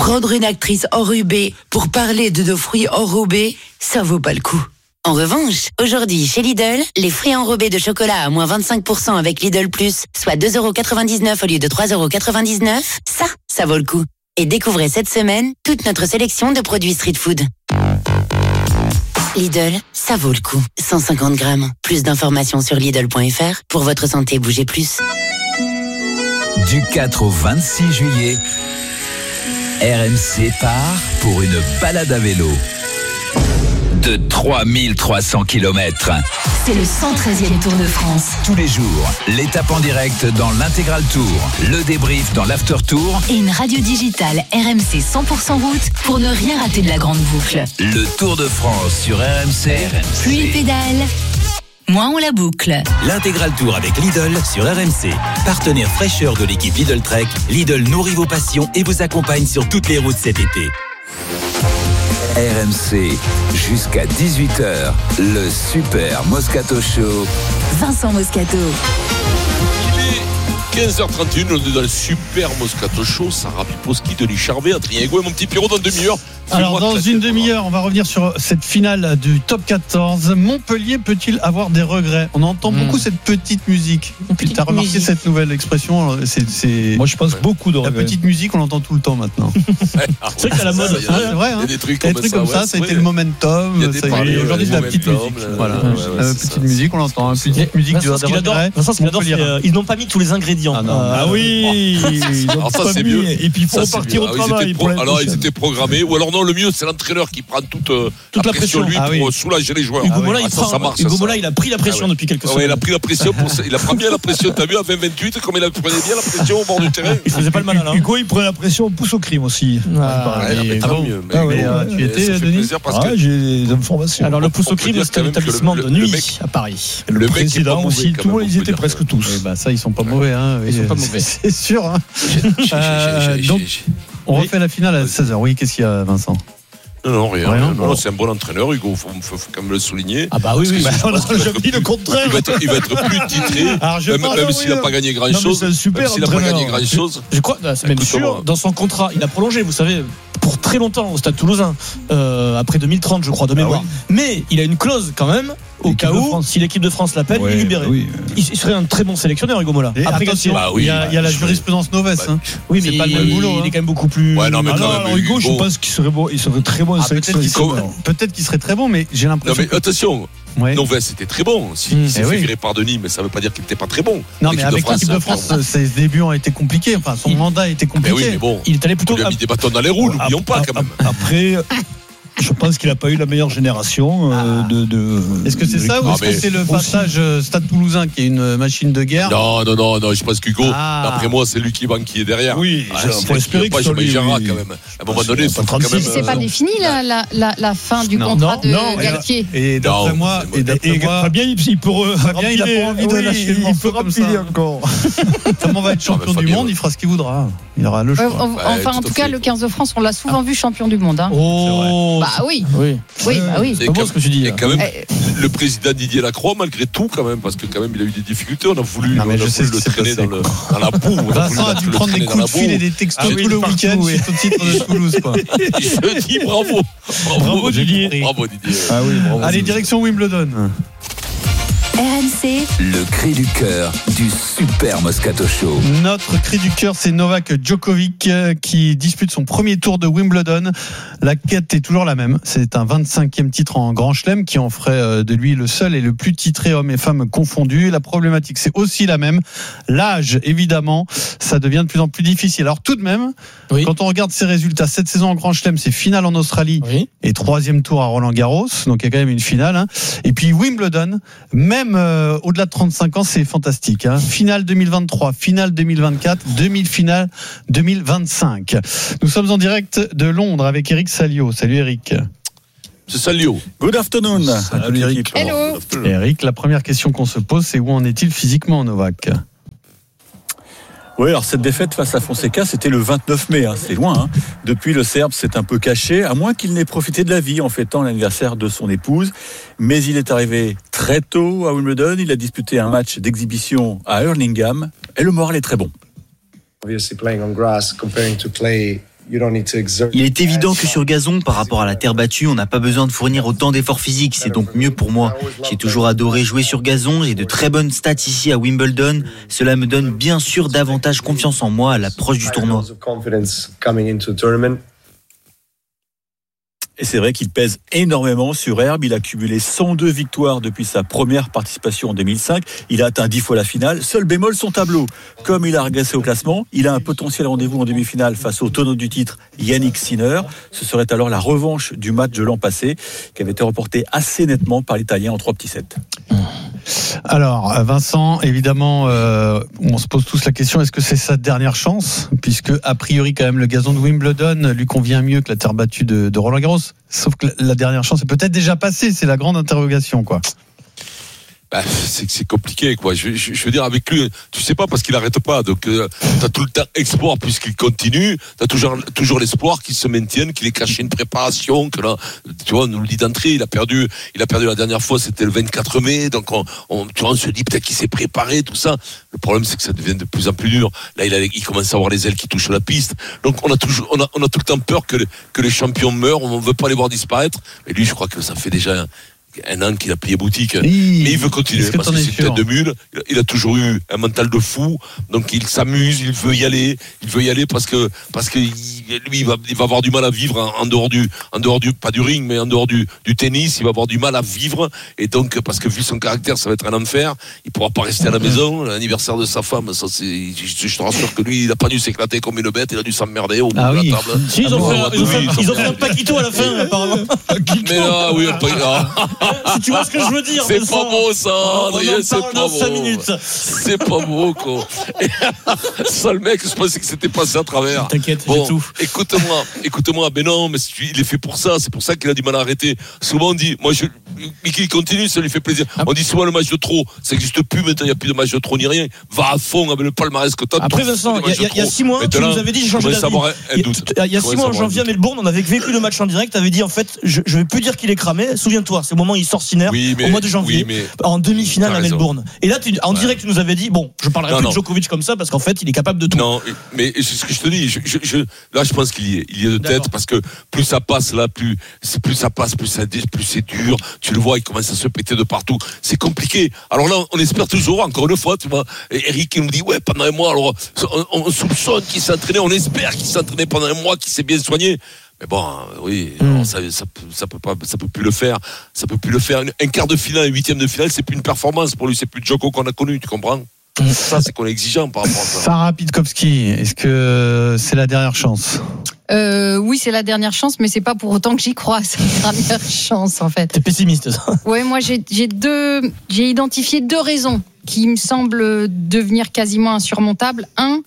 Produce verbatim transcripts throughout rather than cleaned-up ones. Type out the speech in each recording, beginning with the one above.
Prendre une actrice enrubée pour parler de nos fruits enrobés, ça vaut pas le coup. En revanche, aujourd'hui, chez Lidl, les fruits enrobés de chocolat à moins vingt-cinq pour cent avec Lidl Plus, soit deux euros quatre-vingt-dix-neuf au lieu de trois euros quatre-vingt-dix-neuf, ça, ça vaut le coup. Et découvrez cette semaine toute notre sélection de produits street food. Lidl, ça vaut le coup. cent cinquante grammes. Plus d'informations sur Lidl point F R. Pour votre santé, bougez plus. Du quatre au vingt-six juillet, R M C part pour une balade à vélo de trois mille trois cents kilomètres. C'est le cent treizième Tour de France. Tous les jours, l'étape en direct dans l'Intégral Tour, le débrief dans l'After Tour et une radio digitale R M C cent pour cent route pour ne rien rater de la grande boucle. Le Tour de France sur R M C. Plus il pédale, moins on la boucle. L'Intégral Tour avec Lidl sur R M C. Partenaire fraîcheur de l'équipe Lidl Trek, Lidl nourrit vos passions et vous accompagne sur toutes les routes cet été. R M C, jusqu'à dix-huit heures, le Super Moscato Show. Vincent Moscato. quinze heures trente et une, on est dans le Super Moscato Show. Sarah Piposki, Denis Charvet, Adrien Ego et mon petit Pierrot dans une demi-heure. Alors dans une demi-heure, on va revenir sur cette finale du top quatorze. Montpellier peut-il avoir des regrets? On entend mmh. beaucoup cette petite musique. Tu as remarqué musique. Cette nouvelle expression? c'est, c'est... Moi je pense ouais. beaucoup de regrets. La petite musique, on l'entend tout le temps maintenant. C'est vrai qu'à la mode, ça, c'est vrai. Hein. Il y a des trucs comme, comme ça, ça, comme ça, ouais, ça a été le momentum. Ça a été aujourd'hui de la petite musique. Voilà, petite musique, on l'entend. Petite musique de regrets. Ils n'ont pas mis tous les ingrédients. Ah oui. Alors ça c'est mieux. Et puis il faut repartir au travail. Alors ils étaient programmés. Ou alors non, le mieux c'est l'entraîneur qui prend toute, euh, toute la, la pression, pression lui ah, pour oui. soulager les joueurs. Hugo Mola, ah, il, ça, prend, ça marche, Hugo ça. Mola, il a pris la pression ah, ouais. depuis quelques semaines. Ouais, il a pris la pression, pour, il a pris bien la pression. T'as vu à vingt vingt-huit comme il a prenait bien la pression au bord du terrain. Il faisait pas le malin. Hein. Hugo, il prenait la pression, on pousse au crime aussi. Ah, ouais, mais ah, bon. mieux. Mais, ah, ouais, mais, euh, tu étais, Denis? Ah, j'ai des informations. Alors le pouce au crime, c'est un établissement de nuit à Paris. Le président aussi, tous ils étaient presque tous. Ça, ils sont pas mauvais. Ils sont pas mauvais. C'est sûr. Donc, on refait la finale à seize heures. Oui, qu'est-ce qu'il y a, Vincent? Non, non, rien. rien. Non, non, c'est un bon entraîneur, Hugo. Il faut, faut, faut quand même le souligner. Ah, bah oui, oui. Bah, on n'a jamais dit le contraire. Il va être, il va être plus titré. Alors, même même s'il n'a pas gagné grand-chose. C'est un super s'il n'a pas gagné grand-chose. Je crois, c'est même sûr, dans son contrat, il a prolongé, vous savez, pour très longtemps au Stade Toulousain. Euh, après deux mille trente, je crois, de mémoire. Ah, oui. Mais il a une clause quand même. Au cas où, si l'équipe de France l'appelle, ouais, il est libéré. Oui. Il serait un très bon sélectionneur, Hugo Mola. Après, attention, bah oui, il y a, bah, il y a la jurisprudence Novès. Hein. Oui, mais c'est pas le même boulot. Il hein. est quand même beaucoup plus. Ouais, non, mais alors, alors, Hugo, je pense qu'il serait bon. Il serait très bon. Ah, peut-être, qu'il serait, peut-être qu'il serait très bon, mais j'ai l'impression. Non, mais attention. Ouais. Novès c'était très bon. Si, mmh, il s'est fait oui. virer par Denis, mais ça ne veut pas dire qu'il n'était pas très bon. Non, mais avec l'équipe de France, ses débuts ont été compliqués. Enfin, son il... mandat a été compliqué. Mais oui, mais bon, il est allé plutôt. Il a mis des bâtons dans les roues, n'oublions pas quand même. Après. Je pense qu'il n'a pas eu la meilleure génération euh, ah. de, de. Est-ce que c'est ça ou est-ce que c'est le passage Stade Toulousain qui est une machine de guerre? Non, non, non, non. Je pense qu'Hugo, ah. d'après moi, c'est lui qui banquille derrière. Oui, il faut espérer que ce soit lui. Oui. Quand même. À un moment donné, c'est quand même. C'est pas défini la, la, la, la fin du non, contrat non, de non, Galtier. Et d'après non, moi, et d'après et moi, Fabien, il peut. Fabien, il a pas envie de lâcher le morceau comme ça. Encore. Comment va être champion du monde? Il fera ce qu'il voudra. Il aura le choix. Enfin, en tout cas, le quinze de France, on l'a souvent vu champion du monde. Oh. Bah oui. Oui. Oui, bah oui. C'est bon ce que tu dis. Et quand même, le président Didier Lacroix, malgré tout, quand même, parce que quand même, il a eu des difficultés. On a voulu, non, on a je voulu le traîner dans, le, dans la boue. Vincent a dû prendre des coups de fil et des textos tout le week-end suite au titre de Toulouse. Je dis bravo. Bravo Didier. Bravo Didier. Ah oui, bravo. Allez, direction Wimbledon. R M C, le cri du cœur du Super Moscato Show. Notre cri du cœur, c'est Novak Djokovic qui dispute son premier tour de Wimbledon. La quête est toujours la même. C'est un vingt-cinquième titre en Grand Chelem qui en ferait de lui le seul et le plus titré hommes et femmes confondus. La problématique, c'est aussi la même. L'âge, évidemment, ça devient de plus en plus difficile. Alors tout de même, oui. quand on regarde ses résultats, cette saison en Grand Chelem, c'est finale en Australie oui. et troisième tour à Roland-Garros. Donc il y a quand même une finale. Hein. Et puis Wimbledon, même Euh, au-delà de trente-cinq ans, c'est fantastique. Hein. Finale deux mille vingt-trois, finale deux mille vingt-quatre, demi-finale deux mille vingt-cinq. Nous sommes en direct de Londres avec Eric Salio. Salut Eric. C'est Salio. Good afternoon. Salut Eric. Hello. Eric, la première question qu'on se pose, c'est où en est-il physiquement, Novak ? Oui, alors cette défaite face à Fonseca, c'était le vingt-neuf mai, hein, c'est loin. Hein. Depuis, le Serbe s'est un peu caché, à moins qu'il n'ait profité de la vie en fêtant l'anniversaire de son épouse. Mais il est arrivé très tôt à Wimbledon, il a disputé un match d'exhibition à Hurlingham, et le moral est très bon. Obviously playing on grass comparing to clay Il est évident que sur gazon, par rapport à la terre battue, on n'a pas besoin de fournir autant d'efforts physiques. C'est donc mieux pour moi. J'ai toujours adoré jouer sur gazon. J'ai de très bonnes stats ici à Wimbledon. Cela me donne bien sûr davantage confiance en moi à l'approche du tournoi. Et c'est vrai qu'il pèse énormément sur herbe. Il a cumulé cent deux victoires depuis sa première participation en deux mille cinq. Il a atteint dix fois la finale. Seul bémol, son tableau. Comme il a régressé au classement, il a un potentiel rendez-vous en demi-finale face au tenant du titre, Yannick Sinner. Ce serait alors la revanche du match de l'an passé, qui avait été reporté assez nettement par l'Italien en trois petits sets. Alors, Vincent, évidemment, euh, on se pose tous la question, est-ce que c'est sa dernière chance ? Puisque, a priori, quand même, le gazon de Wimbledon lui convient mieux que la terre battue de, de Roland-Garros. Sauf que la dernière chance est peut-être déjà passée, c'est la grande interrogation, quoi. Bah, c'est, c'est compliqué, quoi. Je, je, je veux dire, avec lui, tu sais pas parce qu'il arrête pas. Donc, euh, t'as tout le temps espoir puisqu'il continue. T'as toujours, toujours l'espoir qu'il se maintienne, qu'il ait caché une préparation, que là, tu vois, on nous le dit d'entrée, il a perdu, il a perdu la dernière fois, c'était le vingt-quatre mai. Donc, on, on, tu vois, on se dit peut-être qu'il s'est préparé, tout ça. Le problème, c'est que ça devient de plus en plus dur. Là, il a, il commence à avoir les ailes qui touchent la piste. Donc, on a toujours, on a, on a tout le temps peur que, le, que les champions meurent. On veut pas les voir disparaître. Mais lui, je crois que ça fait déjà un, un an qu'il a plié boutique, oui, mais il veut continuer que parce que c'est une tête de mule. Il a toujours eu un mental de fou, donc il s'amuse, il veut y aller, il veut y aller parce que parce que lui il va, il va avoir du mal à vivre en, en dehors du en dehors du pas du ring mais en dehors du, du tennis, il va avoir du mal à vivre et donc parce que vu son caractère ça va être un enfer, il pourra pas rester à la maison, l'anniversaire de sa femme, ça c'est je, je te rassure que lui il a pas dû s'éclater comme une bête, il a dû s'emmerder au bout ah de oui. la table. Si, ils ont fait, ils ont fait, ils ont fait un paquito à la fin apparemment. Mais là oui, pas si tu vois ce que je veux dire, c'est pas beau ça, Adrien, c'est pas beau. cinq minutes. C'est pas beau quoi. Ça le mec, je pensais que c'était passé à travers. T'inquiète, bon, j'ai tout. Écoute-moi, écoute-moi, ben non, mais il est fait pour ça, c'est pour ça qu'il a du mal à arrêter. Souvent on dit, moi je, mais qu'il continue, ça lui fait plaisir. On dit souvent le match de trop, ça n'existe plus maintenant, il n'y a plus de match de trop ni rien. Va à fond avec le palmarès que t'as. Après Vincent, il y, y, y a six mois, tu nous avais dit j'ai changé d'avis. Il y a six mois en janvier à Melbourne, on avait vécu le match en direct, tu avais dit en fait, je, je vais plus dire qu'il est cramé. Souviens-toi, c'est le moment où il sort Sinner oui, au mois de janvier, oui, mais en demi-finale à Melbourne. Et là, tu, en ouais. direct, tu nous avais dit, bon, je parlerai non, plus non. de Djokovic comme ça parce qu'en fait, il est capable de tout. Non, mais c'est ce que je te dis. Je, je, je, là, je pense qu'il y est, il y est de tête. D'accord. Parce que plus ça passe là, plus, plus ça passe, plus ça, plus c'est dur. Tu le vois, il commence à se péter de partout. C'est compliqué. Alors là, on espère toujours, encore une fois, tu vois. Et Eric, il nous dit, ouais, pendant un mois, alors, on, on soupçonne qu'il s'est entraîné, on espère qu'il s'est entraîné pendant un mois, qu'il s'est bien soigné. Mais bon, oui, mmh. ça, ça, ça peut pas, ça peut plus le faire. Ça peut plus le faire. Un quart de finale, un huitième de finale, c'est plus une performance pour lui. C'est plus Djoko qu'on a connu, tu comprends? Mmh. Ça, c'est qu'on est exigeant par rapport à ça. Sarah Pitkowski, est-ce que c'est la dernière chance? Euh, oui, c'est la dernière chance, mais c'est pas pour autant que j'y crois. C'est la dernière chance, en fait. T'es pessimiste, ça? Ouais, moi, j'ai, j'ai deux, j'ai identifié deux raisons qui me semblent devenir quasiment insurmontables. Un,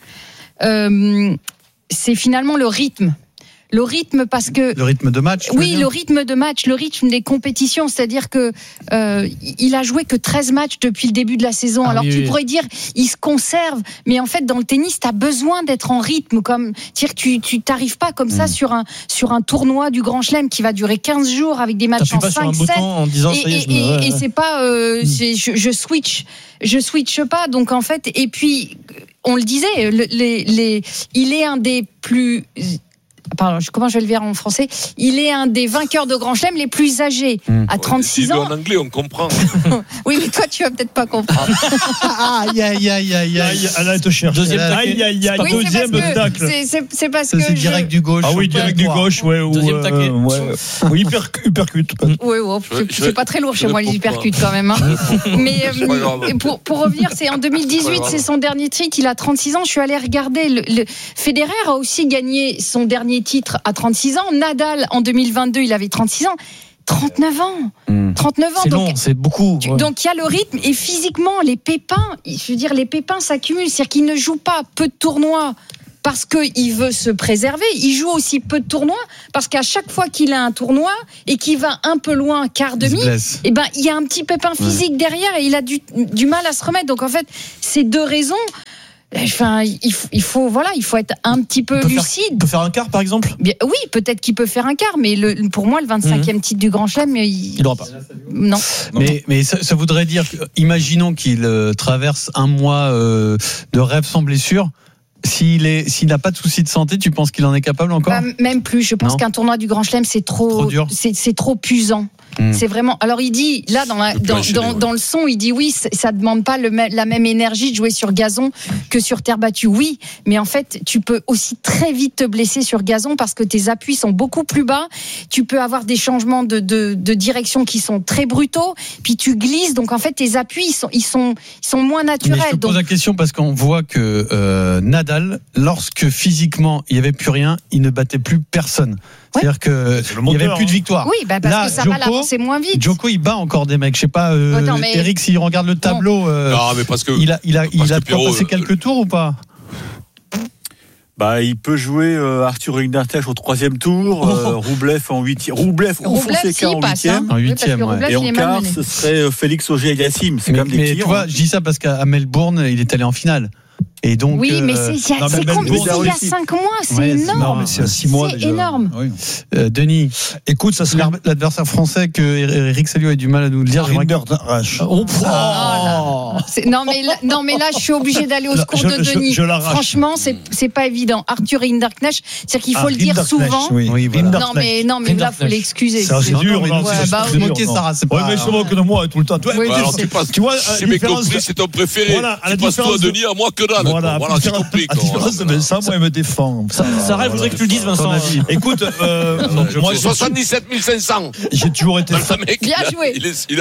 euh, c'est finalement le rythme. Le rythme parce que le rythme de match. Oui, le rythme de match, le rythme des compétitions, c'est-à-dire que euh, il a joué que treize matchs depuis le début de la saison. Ah, Alors oui, tu oui. pourrais dire il se conserve, mais en fait dans le tennis, tu as besoin d'être en rythme comme dire tu tu t'arrives pas comme mmh. ça sur un sur un tournoi du Grand Chelem qui va durer quinze jours avec des matchs en cinq sept en disant, et, ça y est, et, et, ouais. et c'est pas euh, mmh. c'est, je, je switch, je switch pas donc en fait et puis on le disait le, les les il est un des plus Pardon, comment je vais le dire en français? Il est un des vainqueurs de Grand Chelem les plus âgés, mmh. à trente-six ans. En anglais, on comprend. Oui, mais toi, tu vas peut-être pas comprendre. Aïe, aïe, aïe, aïe, aïe. Elle te cherche. Deuxième tacle. Aïe, aïe, aïe. Oui, Deuxième tacle. C'est, c'est, c'est parce ça, que. C'est je... direct du gauche. Ah oui, direct du gauche, ouais. Deuxième taquet. Ouais. Oui, uppercut. Oui, ouais, c'est, c'est pas très lourd chez moi, les uppercuts, quand même. Hein. Mais euh, pour, pour revenir, c'est en deux mille dix-huit, c'est son dernier titre. Il a trente-six ans. Je suis allée regarder. Le, le... Federer a aussi gagné son dernier titre à trente-six ans. Nadal, en deux mille vingt-deux, il avait trente-six ans. trente-neuf ans. Mmh. trente-neuf ans. C'est donc, long, c'est beaucoup. Ouais. Donc, il y a le rythme et physiquement, les pépins, je veux dire, les pépins s'accumulent. C'est-à-dire qu'il ne joue pas peu de tournois parce qu'il veut se préserver. Il joue aussi peu de tournois parce qu'à chaque fois qu'il a un tournoi et qu'il va un peu loin, quart demi, eh ben, il y a un petit pépin physique ouais. derrière et il a du, du mal à se remettre. Donc, en fait, ces deux raisons. Enfin, il faut, il faut, voilà, il faut être un petit peu il lucide. Faire, il peut faire un quart, par exemple. Bien, oui, peut-être qu'il peut faire un quart, mais le, pour moi, le vingt-cinquième mmh. titre du Grand Chelem, il n'aura pas. Non. Mais, mais ça, ça voudrait dire, que, imaginons qu'il euh, traverse un mois euh, de rêve sans blessure. S'il est, s'il n'a pas de soucis de santé, tu penses qu'il en est capable encore? Bah, même plus. Je pense non. qu'un tournoi du Grand Chelem, c'est trop, trop dur. C'est, c'est trop puissant. Mmh. C'est vraiment. Alors il dit là dans, la, dans, dans, ouais. dans le son, il dit oui, ça demande pas le, la même énergie de jouer sur gazon que sur terre battue. Oui, mais en fait, tu peux aussi très vite te blesser sur gazon parce que tes appuis sont beaucoup plus bas. Tu peux avoir des changements de, de, de direction qui sont très brutaux. Puis tu glisses, donc en fait tes appuis ils sont ils sont ils sont moins naturels. Mais je te pose donc... la question parce qu'on voit que euh, Nadal, lorsque physiquement il y avait plus rien, il ne battait plus personne. C'est-à-dire que il n'y avait plus de victoire. Oui, bah parce là, que ça Djoko, va l'avancer moins vite. Djoko, il bat encore des mecs. Je sais pas, euh, Attends, mais... Eric, s'il regarde le tableau, euh, non, mais parce que, il a, il a, il a Pierrot, passé quelques euh, tours ou pas? Bah, il peut jouer euh, Arthur Hindertech au troisième tour, euh, Roublev en huitième, Roublev ou Fonseca en huitième, en huitième, ouais. Et en quart, ce serait Félix Auger-Aliassime. C'est mais, quand même des mais clients. tu vois, je dis ça parce qu'à Melbourne, il est allé en finale. Et donc, oui, mais euh, c'est, y a, c'est comme il y a cinq mois, c'est ouais, énorme. Non, mais c'est à six mois c'est déjà. énorme. Oui. Euh, Denis, écoute, ça serait l'adversaire français que Eric Salio a du mal à nous le dire. Hindertech. Oh, oh non mais là, non mais là, je suis obligé d'aller au secours je, de Denis. Je, je Franchement, c'est c'est pas évident. Arthur Hinderknecht, c'est qu'il faut ah, le dire souvent. Oui, oui, voilà. Non mais non mais là, faut l'excuser. C'est, c'est dur. Non, ouais, bah, c'est moquer Sarah, c'est pas. Ouais, mais je se moque de moi tout le temps. Ouais, alors tu passes. Tu vois, si mes compris, c'est ton préféré. Tu passes toi Denis à moi que dalle. Voilà, c'est compliqué. À différence de Vincent, moi, il me défend. Sarah, je voudrais que tu le dises, Vincent. Écoute, moi, soixante-dix-sept mille cinq cents. J'ai toujours été fan. Bien joué.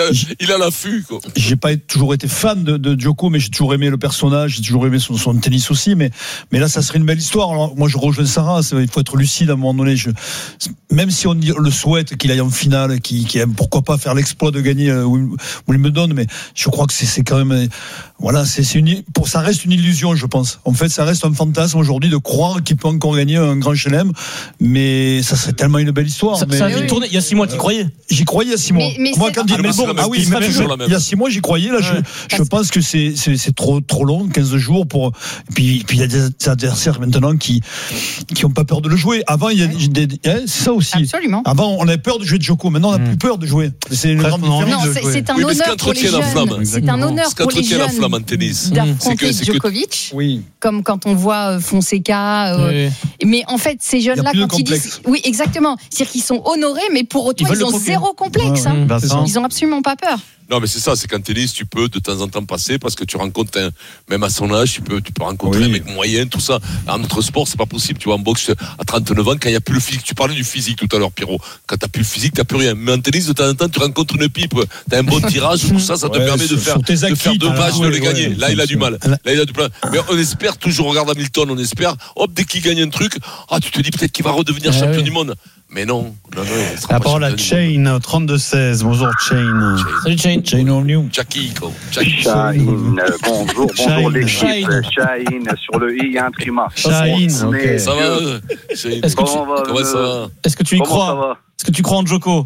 Il a l'affût, quoi. J'ai pas toujours été fan de, de Djoko, mais j'ai toujours aimé le personnage, j'ai toujours aimé son, son tennis aussi, mais, mais là, ça serait une belle histoire. Alors, moi, je rejoins Sarah, il faut être lucide à un moment donné. Je, même si on le souhaite qu'il aille en finale, qu'il, qu'il aime, pourquoi pas faire l'exploit de gagner Wimbledon, mais je crois que c'est, c'est quand même, voilà, c'est, c'est une, pour, ça reste une illusion, je pense. En fait, ça reste un fantasme aujourd'hui de croire qu'il peut encore gagner un grand chelem, mais ça serait tellement une belle histoire. Ça, mais, ça a vite tourné. Il y a six mois, tu y croyais? J'y croyais il y a six mois. Mais, mais moi, quand il ah, mais bon, ah oui, mais il y a six mois, j'y croyais. Là, ouais. je, je pense que c'est, c'est, c'est trop, trop long, quinze jours pour. Et puis, puis il y a des adversaires maintenant qui, qui ont pas peur de le jouer. Avant, il y a des, des hein, c'est ça aussi. Absolument. Avant, on avait peur de jouer Djoko. Maintenant, on n'a mmh. plus peur de jouer. C'est une grande différence. Non, c'est, c'est un oui, honneur pour les jeunes. C'est un honneur pour les jeunes d'affronter Djokovic. Oui. Comme quand on voit Fonseca. Euh, oui. Mais en fait, ces jeunes-là, quand ils disent, oui, exactement, c'est-à-dire qu'ils sont honorés, mais pour autant, ils, ils ont zéro complexe. Ouais, ouais. Hein. Ils ont absolument pas peur. Non, mais c'est ça, c'est qu'en tennis, tu peux de temps en temps passer parce que tu rencontres, un, même à son âge, tu peux, tu peux rencontrer oui. un mec moyen, tout ça. En notre sport, c'est pas possible. Tu vois, en boxe, à trente-neuf ans, quand il n'y a plus le physique, tu parlais du physique tout à l'heure, Pierrot. Quand t'as plus le physique, t'as plus rien. Mais en tennis, de temps en temps, tu rencontres une pipe, t'as un bon tirage, tout ça, ça te ouais, permet de faire, de faire deux matchs, de les gagner. Là, il a du mal. Là, il a du mal. Mais on espère toujours, regarde Hamilton, on espère, hop, dès qu'il gagne un truc, ah, tu te dis peut-être qu'il va redevenir champion ouais. du monde. Mais non, non, non la parole à Chain au trente-deux seize. Bonjour Chain. Salut Chain. Chain on you. Jackie, quoi. Chain. Bonjour, bonjour l'équipe. Chain sur le i, il y a un trimar. Chain, ok. Ça va. Est-ce que tu, va, comment ça va Est-ce que tu y crois Est-ce que tu crois en Djoko?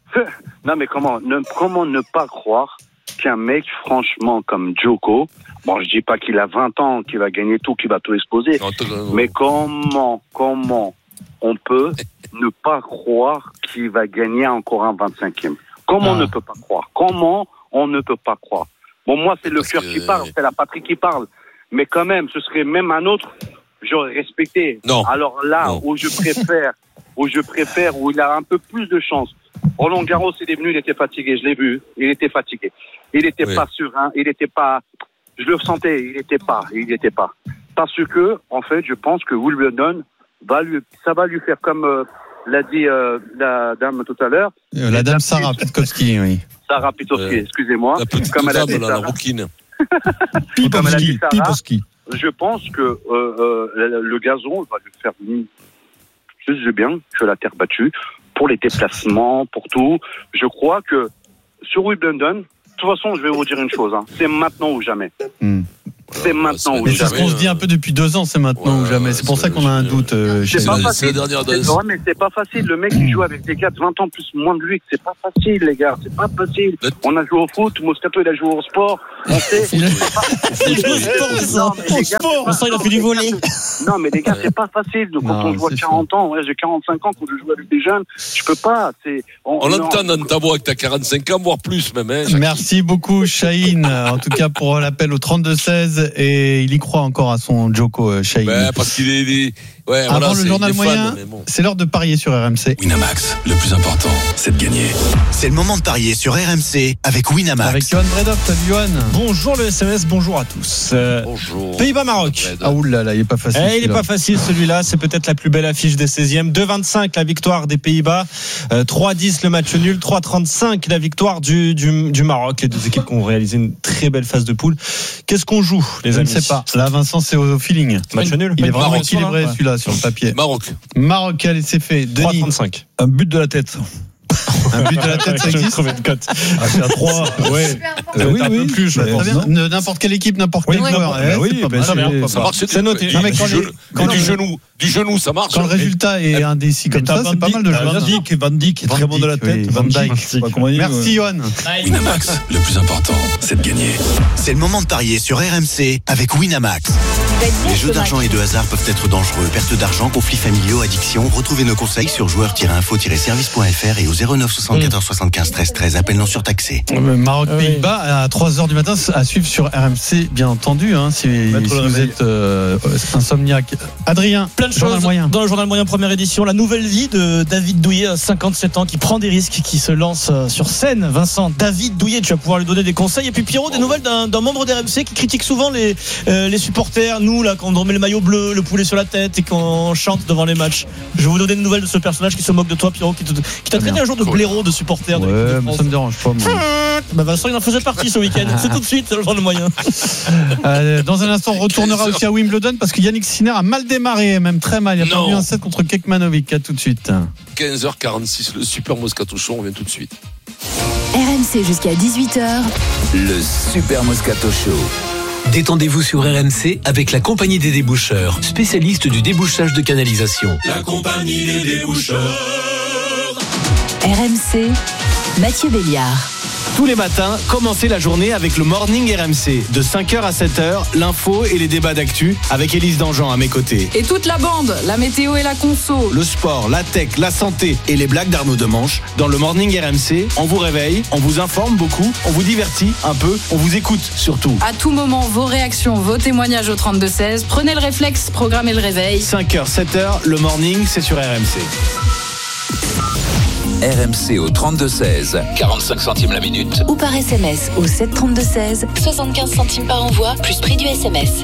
Non, mais comment ne, comment ne pas croire qu'un mec, franchement, comme Djoko, bon, je dis pas qu'il a vingt ans, qu'il va gagner tout, qu'il va tout exploser, mais comment, comment on peut ne pas croire qu'il va gagner encore un vingt-cinquième. Comment ah. on ne peut pas croire? Comment on ne peut pas croire? Bon, moi, c'est le cœur que... qui parle, c'est la patrie qui parle. Mais quand même, ce serait même un autre, j'aurais respecté. Non. Alors là, non. où je préfère, où je préfère, où il a un peu plus de chance. Roland Garros, il est venu, il était fatigué, je l'ai vu. Il était fatigué. Il n'était oui. pas serein, il n'était pas... Je le sentais, il n'était pas, il n'était pas. Parce que, en fait, je pense que Wimbledon, va lui, ça va lui faire comme euh, l'a dit euh, la dame tout à l'heure. Euh, la dame Sarah Pitkowski, oui. Sarah Pitkowski, euh, excusez-moi. La petite comme elle a dit Sarah. La rouquine. Comme elle a dit Sarah, je pense que euh, euh, le, le gazon va lui faire juste du bien que la terre battue pour les déplacements, pour tout. Je crois que sur Wimbledon, de toute façon, je vais vous dire une chose, hein, c'est maintenant ou jamais. Mm. C'est maintenant ou jamais. C'est ce qu'on se dit un peu depuis deux ans, c'est maintenant ouais, ou jamais. C'est pour ça qu'on a un doute. Euh, c'est pas facile. C'est la c'est, ouais, mais c'est pas facile. Le mec qui joue avec des gars de vingt ans plus moins de lui, c'est pas facile, les gars. C'est pas facile. On a joué au foot, Moscato il a joué au sport. On sait. Il a joué au sport, ça. Au sport. On sent il a fait du volley. Non, mais les gars, c'est pas facile. Donc, quand on joue à quarante ans, ouais, j'ai quarante-cinq ans, quand je joue avec des jeunes, je peux pas. C'est. On, on l'entend dans ta voix que t'as quarante-cinq ans, voire plus même. Hein, merci beaucoup, Chahine. En tout cas, pour l'appel au trente-deux seize. et il y croit encore à son Djoko Shaheen. Ouais, parce qu'il est, il est ouais, avant voilà, le c'est, journal moyen, fan, bon. c'est l'heure de parier sur R M C. Winamax, le plus important, c'est de gagner. C'est le moment de parier sur R M C avec Winamax. Avec Johan Bredoff. Salut Johan. Bonjour le S M S, bonjour à tous. Euh, bonjour. Pays-Bas-Maroc. Ah oulala, il est pas facile. Eh, il est pas facile celui-là, c'est peut-être la plus belle affiche des seizièmes. deux vingt-cinq la victoire des Pays-Bas, euh, trois dix le match nul, trois trente-cinq la victoire du, du, du Maroc. Les deux équipes qui ont réalisé une très belle phase de poule. Qu'est-ce qu'on joue, les Je amis? ne sais pas. Là, Vincent, c'est au feeling. Match nul. Il est vraiment Maroc, équilibré ouais. celui-là sur le papier. Maroc. Maroc, allez, c'est fait. trois Denis. trente-cinq. Un but de la tête. Un but de la tête, ça existe. Ah, c'est à trois. Ouais. Euh, oui, un oui. peu plus, je Bah, pense. très bien. Ne- N'importe quelle équipe, n'importe quel Oui, joueur. n'importe- Eh, oui, c'est pas bah, mal. c'est bien. Ça marche, C'est noté. Du, Non, mais du, quand genou, les- quand du le- genou, du genou, ça marche. Quand le résultat est indécis comme ça, c'est pas mal de jouer. Van Dijk, Van Dijk est très bon de la tête. Van Dijk. Je sais pas comment dire, Merci ouais. Johan. Winamax, le plus important, c'est de gagner. C'est le moment de parier sur R M C avec Winamax. Les jeux d'argent et de hasard peuvent être dangereux. Perte d'argent, conflits familiaux, addiction. Retrouvez nos conseils sur joueurs tiret info tiret service point f r et au zéro neuf soixante-quatorze soixante-quinze treize treize. Appel non surtaxé. Maroc-Pays-Bas à trois heures du matin à suivre sur R M C, bien entendu, hein, si, si vous êtes euh, insomniaque. Adrien, plein de journal choses moyen. dans le journal moyen première édition. La nouvelle vie de David Douillet, à cinquante-sept ans, qui prend des risques, qui se lance sur scène. Vincent, David Douillet, tu vas pouvoir lui donner des conseils. Et puis Pierrot, des nouvelles d'un, d'un membre d'R M C qui critique souvent les, euh, les supporters. Nous, là, quand on remet le maillot bleu, le poulet sur la tête et qu'on chante devant les matchs. Je vais vous donner des nouvelles de ce personnage qui se moque de toi, Pierrot, qui, te, qui t'a traité un jour de blaireau de supporter. Ouais, de mais ça me dérange pas. Moi. Bah Vincent, il en faisait partie ce week-end. C'est tout de suite le journal moyen. Euh, dans un instant, on retournera aussi à Wimbledon parce que Yannick Sinner a mal démarré, même très mal. Il a perdu un set contre Kekmanovic. À tout de suite. quinze heures quarante-six, le super Moscato Show, on vient tout de suite. R M C jusqu'à dix-huit heures. Le Super Moscato Show. Détendez-vous sur R M C avec la compagnie des déboucheurs, spécialiste du débouchage de canalisation. La compagnie des déboucheurs. R M C, Mathieu Béliard. Tous les matins, commencez la journée avec le Morning R M C. De cinq heures à sept heures, l'info et les débats d'actu avec Élise Dangean à mes côtés. Et toute la bande, la météo et la conso. Le sport, la tech, la santé et les blagues d'Arnaud Demanche. Dans le Morning R M C, on vous réveille, on vous informe beaucoup, on vous divertit un peu, on vous écoute surtout. À tout moment, vos réactions, vos témoignages au trente-deux seize. Prenez le réflexe, programmez le réveil. cinq heures, sept heures, le Morning, c'est sur R M C. R M C au trente-deux seize, quarante-cinq centimes la minute. Ou par S M S au sept trente-deux seize, soixante-quinze centimes par envoi, plus prix du S M S.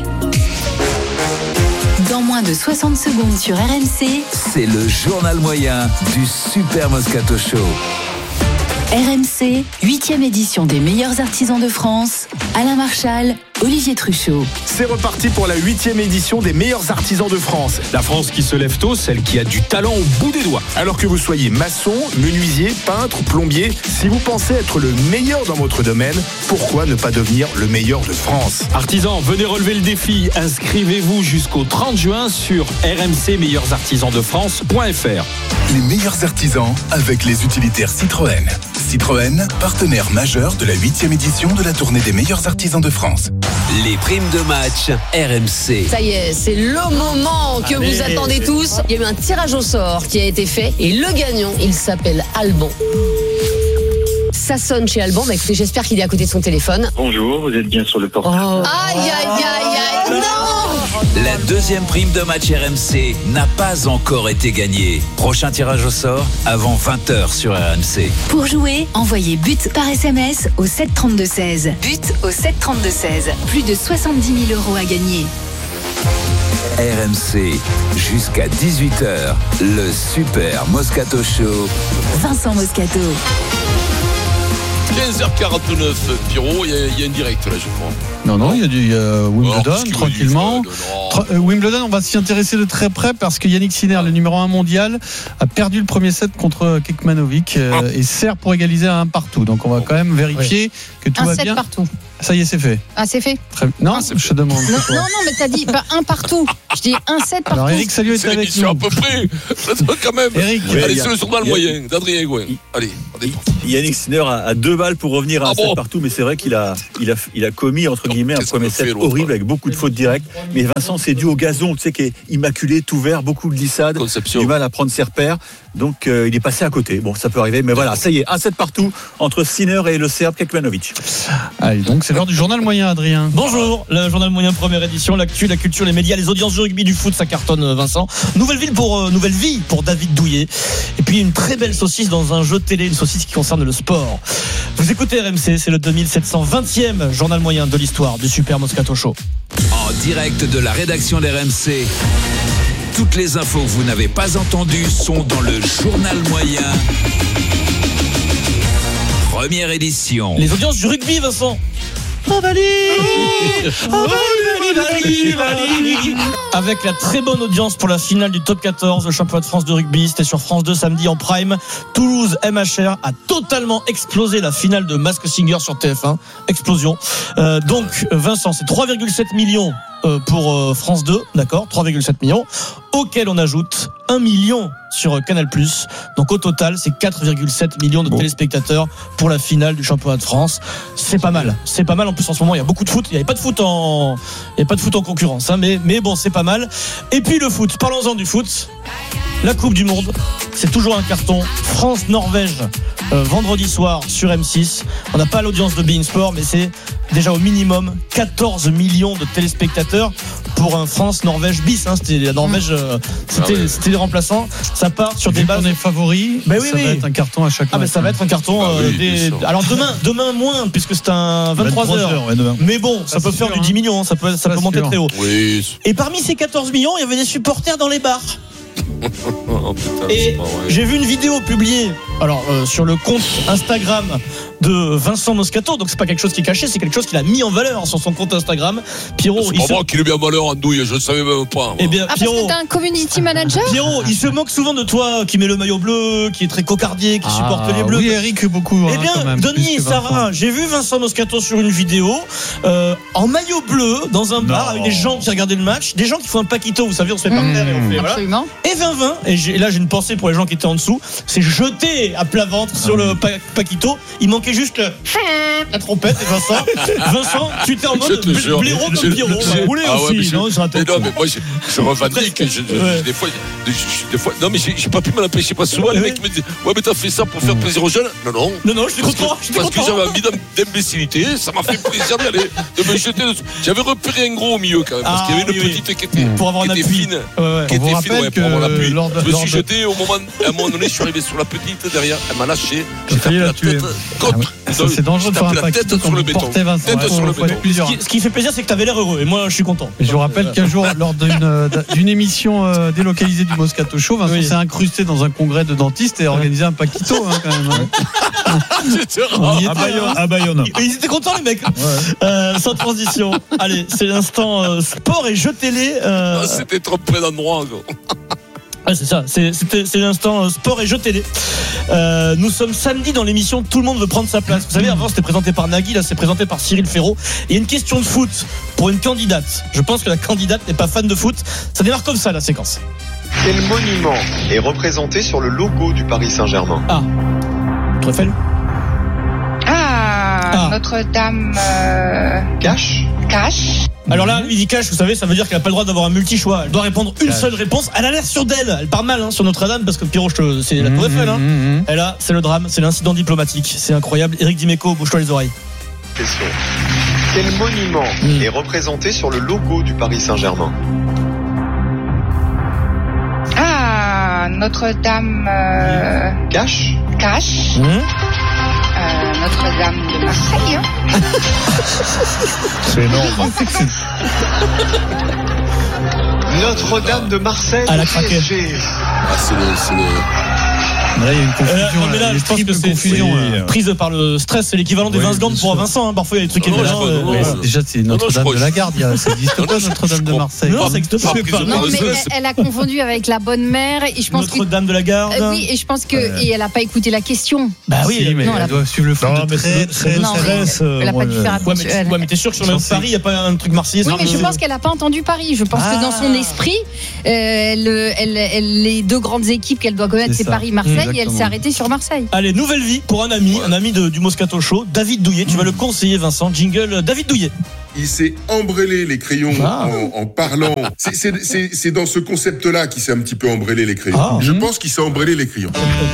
Dans moins de soixante secondes sur R M C, c'est le journal moyen du Super Moscato Show. R M C, huitième édition des meilleurs artisans de France. Alain Marchal, Olivier Truchot. C'est reparti pour la huitième édition des meilleurs artisans de France. La France qui se lève tôt, celle qui a du talent au bout des doigts. Alors que vous soyez maçon, menuisier, peintre, plombier, si vous pensez être le meilleur dans votre domaine, pourquoi ne pas devenir le meilleur de France? Artisans, venez relever le défi. Inscrivez-vous jusqu'au trente juin sur r m c meilleurs artisans de france point f r. Les meilleurs artisans avec les utilitaires Citroën. Citroën, partenaire majeur de la huitième édition de la tournée des meilleurs artisans de France. Les primes de match R M C. Ça y est, c'est le moment que Allez. vous attendez tous. Il y a eu un tirage au sort qui a été fait et le gagnant, il s'appelle Alban. Ça sonne chez Alban. Bah écoutez, j'espère qu'il est à côté de son téléphone. Bonjour, vous êtes bien sur le portable. Oh. Aïe, aïe, aïe, aïe, non! La deuxième prime de match R M C n'a pas encore été gagnée. Prochain tirage au sort avant vingt heures sur R M C. Pour jouer, envoyez but par S M S au sept trente-deux seize. But au sept trente-deux seize. Plus de soixante-dix mille euros à gagner. R M C, jusqu'à dix-huit heures, le Super Moscato Show. Vincent Moscato. quinze heures quarante-neuf, Pierrot, il y, y a un direct là, je crois. Non, non, il y a du euh, Wimbledon, oh, tranquillement. Tra- euh, Wimbledon, on va s'y intéresser de très près parce que Yannick Sinner, le numéro un mondial, a perdu le premier set contre Kekmanovic euh, ah. et sert pour égaliser à un partout. Donc on va quand même vérifier oui. que tout un va set bien. Partout. Ça y est, c'est fait. Ah, c'est fait. Très... Non, ah, je te demande. Non, non, non, mais t'as dit pas un partout. Je dis un set partout. Alors Eric Salio est, est avec nous. à peu près. Ça doit quand même. Eric, allez, ouais, c'est le journal moyen d'Adrien Gouin. Allez, Yannick Sinner a, a deux balles pour revenir à un ah set bon. partout, mais c'est vrai qu'il a, il a, il a commis entre guillemets un premier set horrible avec beaucoup de fautes directes. Mais Vincent, c'est dû au gazon, tu sais, qui est immaculé, tout vert, beaucoup de glissades, du mal à prendre ses repères. Donc euh, il est passé à côté. Bon, ça peut arriver, mais voilà, ça y est, un set partout entre Sinner et le Serbe Kekmanovic. Allez, donc C'est l'heure du journal moyen, Adrien. Bonjour, le journal moyen première édition, l'actu, la culture, les médias, les audiences du rugby, du foot, ça cartonne Vincent. Nouvelle ville pour euh, nouvelle vie pour David Douillet. Et puis une très belle saucisse dans un jeu de télé, une saucisse qui concerne le sport. Vous écoutez R M C, c'est le deux mille sept cent vingtième journal moyen de l'histoire du Super Moscato Show. En direct de la rédaction d'R M C. Toutes les infos que vous n'avez pas entendues sont dans le journal moyen. Première édition. Les audiences du rugby, Vincent. Avec la très bonne audience pour la finale du top quatorze, le championnat de France de rugby, c'était sur France deux samedi en prime. Toulouse M H R a totalement explosé la finale de Masked Singer sur T F un. Explosion. Euh, donc Vincent, c'est trois virgule sept millions pour France deux, d'accord, trois virgule sept millions, auquel on ajoute un million sur Canal plus. Donc au total, c'est quatre virgule sept millions de bon. téléspectateurs pour la finale du championnat de France. C'est pas mal. C'est pas mal. En plus, en ce moment, il y a beaucoup de foot. Il n'y avait pas de foot en, il y a pas de foot en concurrence, hein, mais, mais bon, c'est pas mal. Et puis le foot. Parlons-en du foot. La Coupe du Monde, c'est toujours un carton. France-Norvège, euh, vendredi soir sur M six. On n'a pas l'audience de beIN Sport, mais c'est déjà au minimum quatorze millions de téléspectateurs pour un France-Norvège bis. Hein. C'était la Norvège, euh, c'était, ah ouais. c'était les remplaçants. Ça part sur des bases. On est favoris. Ben oui, ça oui. va être un carton à chaque. Ah ben ça va être un carton. Ah euh, oui, des... Alors demain, demain moins puisque c'est un vingt-trois heures. Ouais, mais bon, ça, ça peut faire sûr, du dix millions. Hein. Ça peut, ça peut monter très haut. Oui. Et parmi ces quatorze millions, il y avait des supporters dans les bars. Oh, putain, et j'ai vu une vidéo publiée alors euh, sur le compte Instagram de Vincent Moscato, donc c'est pas quelque chose qui est caché, c'est quelque chose qu'il a mis en valeur sur son compte Instagram. Pierrot, c'est il pas se... moi qui l'ai mis en valeur en douille, je ne savais même pas. Eh bien, ah, Pierrot, parce que t'es un community manager. Pierrot, il se moque souvent de toi, qui met le maillot bleu, qui est très cocardier, qui ah, supporte les bleus. Oui, Eric, beaucoup. Eh bien, hein, Denis et Sarah, j'ai vu Vincent Moscato sur une vidéo euh, en maillot bleu dans un bar non. avec des gens qui regardaient le match, des gens qui font un paquito, vous savez, on se fait par terre et on fait absolument. Voilà. Et vingt vingt, et, j'ai, et là j'ai une pensée pour les gens qui étaient en dessous, c'est jeté à plat ventre sur le pa- paquito. Il manquait juste le la trompette et Vincent. Vincent, tu étais en mode blaireau comme Pierrot. Vous voulez ah ouais, aussi, je, non, mais non, mais moi je, je revendique. Je, je, ouais. des, fois, je, des fois, non, mais j'ai, j'ai pas pu m'en empêcher. Pas souvent, ouais. les mecs me disent ouais, mais t'as fait ça pour faire plaisir aux jeunes. Non, non. Non, non, je suis content. Parce que j'avais envie d'imbécilité. Ça m'a fait plaisir d'y aller, de me jeter dessus. J'avais repéré un gros au milieu quand même. Parce ah, qu'il y avait une oui, petite oui. qui était, pour avoir qui était fine. Ouais, ouais. Qui était fine, ouais, pour avoir l'appui. Je me suis de... jeté au moment, à un moment donné, je suis arrivé sur la petite derrière. Elle m'a lâché. J'ai tapé la tête contre. C'est dangereux de faire un paquito sur le béton. Ce qui fait plaisir, c'est que t'avais l'air heureux. Et moi, je suis content. Je vous rappelle qu'un jour, lors d'une, d'une émission délocalisée du Moscato Show, Vincent oui. s'est incrusté dans un congrès de dentistes et a organisé un paquito, hein, quand même. Hein. À Bayonne. Ils étaient contents, les mecs. Ouais. Euh, sans transition. Allez, c'est l'instant euh, sport et jeux télé. Euh... Ah, c'était trop près d'endroit, gros. Ah, c'est ça, c'est, c'était, c'est l'instant sport et jeux télé. Euh, nous sommes samedi dans l'émission Tout le monde veut prendre sa place. Vous savez, avant c'était présenté par Nagui, là c'est présenté par Cyril Ferraud. Il y a une question de foot pour une candidate. Je pense que la candidate n'est pas fan de foot. Ça démarre comme ça la séquence. Quel monument est représenté sur le logo du Paris Saint-Germain? Ah, Tour Eiffel. Ah, ah. Notre-Dame. Euh... Cache. Cache. Alors là, il dit cache, vous savez, ça veut dire qu'elle n'a pas le droit d'avoir un multi-choix. Elle doit répondre une seule réponse. Elle a l'air sûre d'elle. Elle part mal hein, sur Notre-Dame parce que Pierrot, c'est la Tour Eiffel. Hein. Mmh, mmh. Et là, c'est le drame, c'est l'incident diplomatique. C'est incroyable. Éric Dimeco, bouge-toi les oreilles. Question. Quel monument mmh. est représenté sur le logo du Paris Saint-Germain? Ah, Notre-Dame. Euh... Cache. Cache. Mmh. Euh, Notre-Dame de Marseille. Hein. C'est énorme. Notre-Dame de Marseille. À la craquer. Ah, c'est le, c'est le... Là, il y a une confusion. Euh, mais là, je pense que c'est confusion, oui, prise par le stress. C'est l'équivalent des oui, vingt secondes pour Vincent. Hein. Parfois, il y a des trucs qui évidents. Euh, déjà, c'est Notre-Dame non, non, de la Garde. Ça n'existe pas, Notre-Dame de Marseille. Non, ça n'existe pas. Non, mais elle, elle a confondu avec la Bonne Mère. Et je pense Notre-Dame de la Garde. Euh, oui, et je pense que et elle n'a pas écouté la question. Bah oui, mais elle doit suivre le foot de très, très stress. Elle n'a pas dû faire attention. Ouais, mais t'es sûr que sur le Paris, il n'y a pas un truc marseillais? Oui, mais je pense qu'elle n'a pas entendu Paris. Je pense que dans son esprit, les deux grandes équipes qu'elle doit connaître, c'est Paris-Marseille. Et elle s'est arrêtée sur Marseille. Allez, nouvelle vie pour un ami, un ami de, du Moscato Show, David Douillet. Tu vas le conseiller, Vincent. Jingle, David Douillet. il s'est embrêlé les crayons ah. en, en parlant. C'est, c'est, c'est, c'est dans ce concept-là qu'il s'est un petit peu embrêlé les crayons. Ah. Je mmh. pense qu'il s'est embrayé les crayons.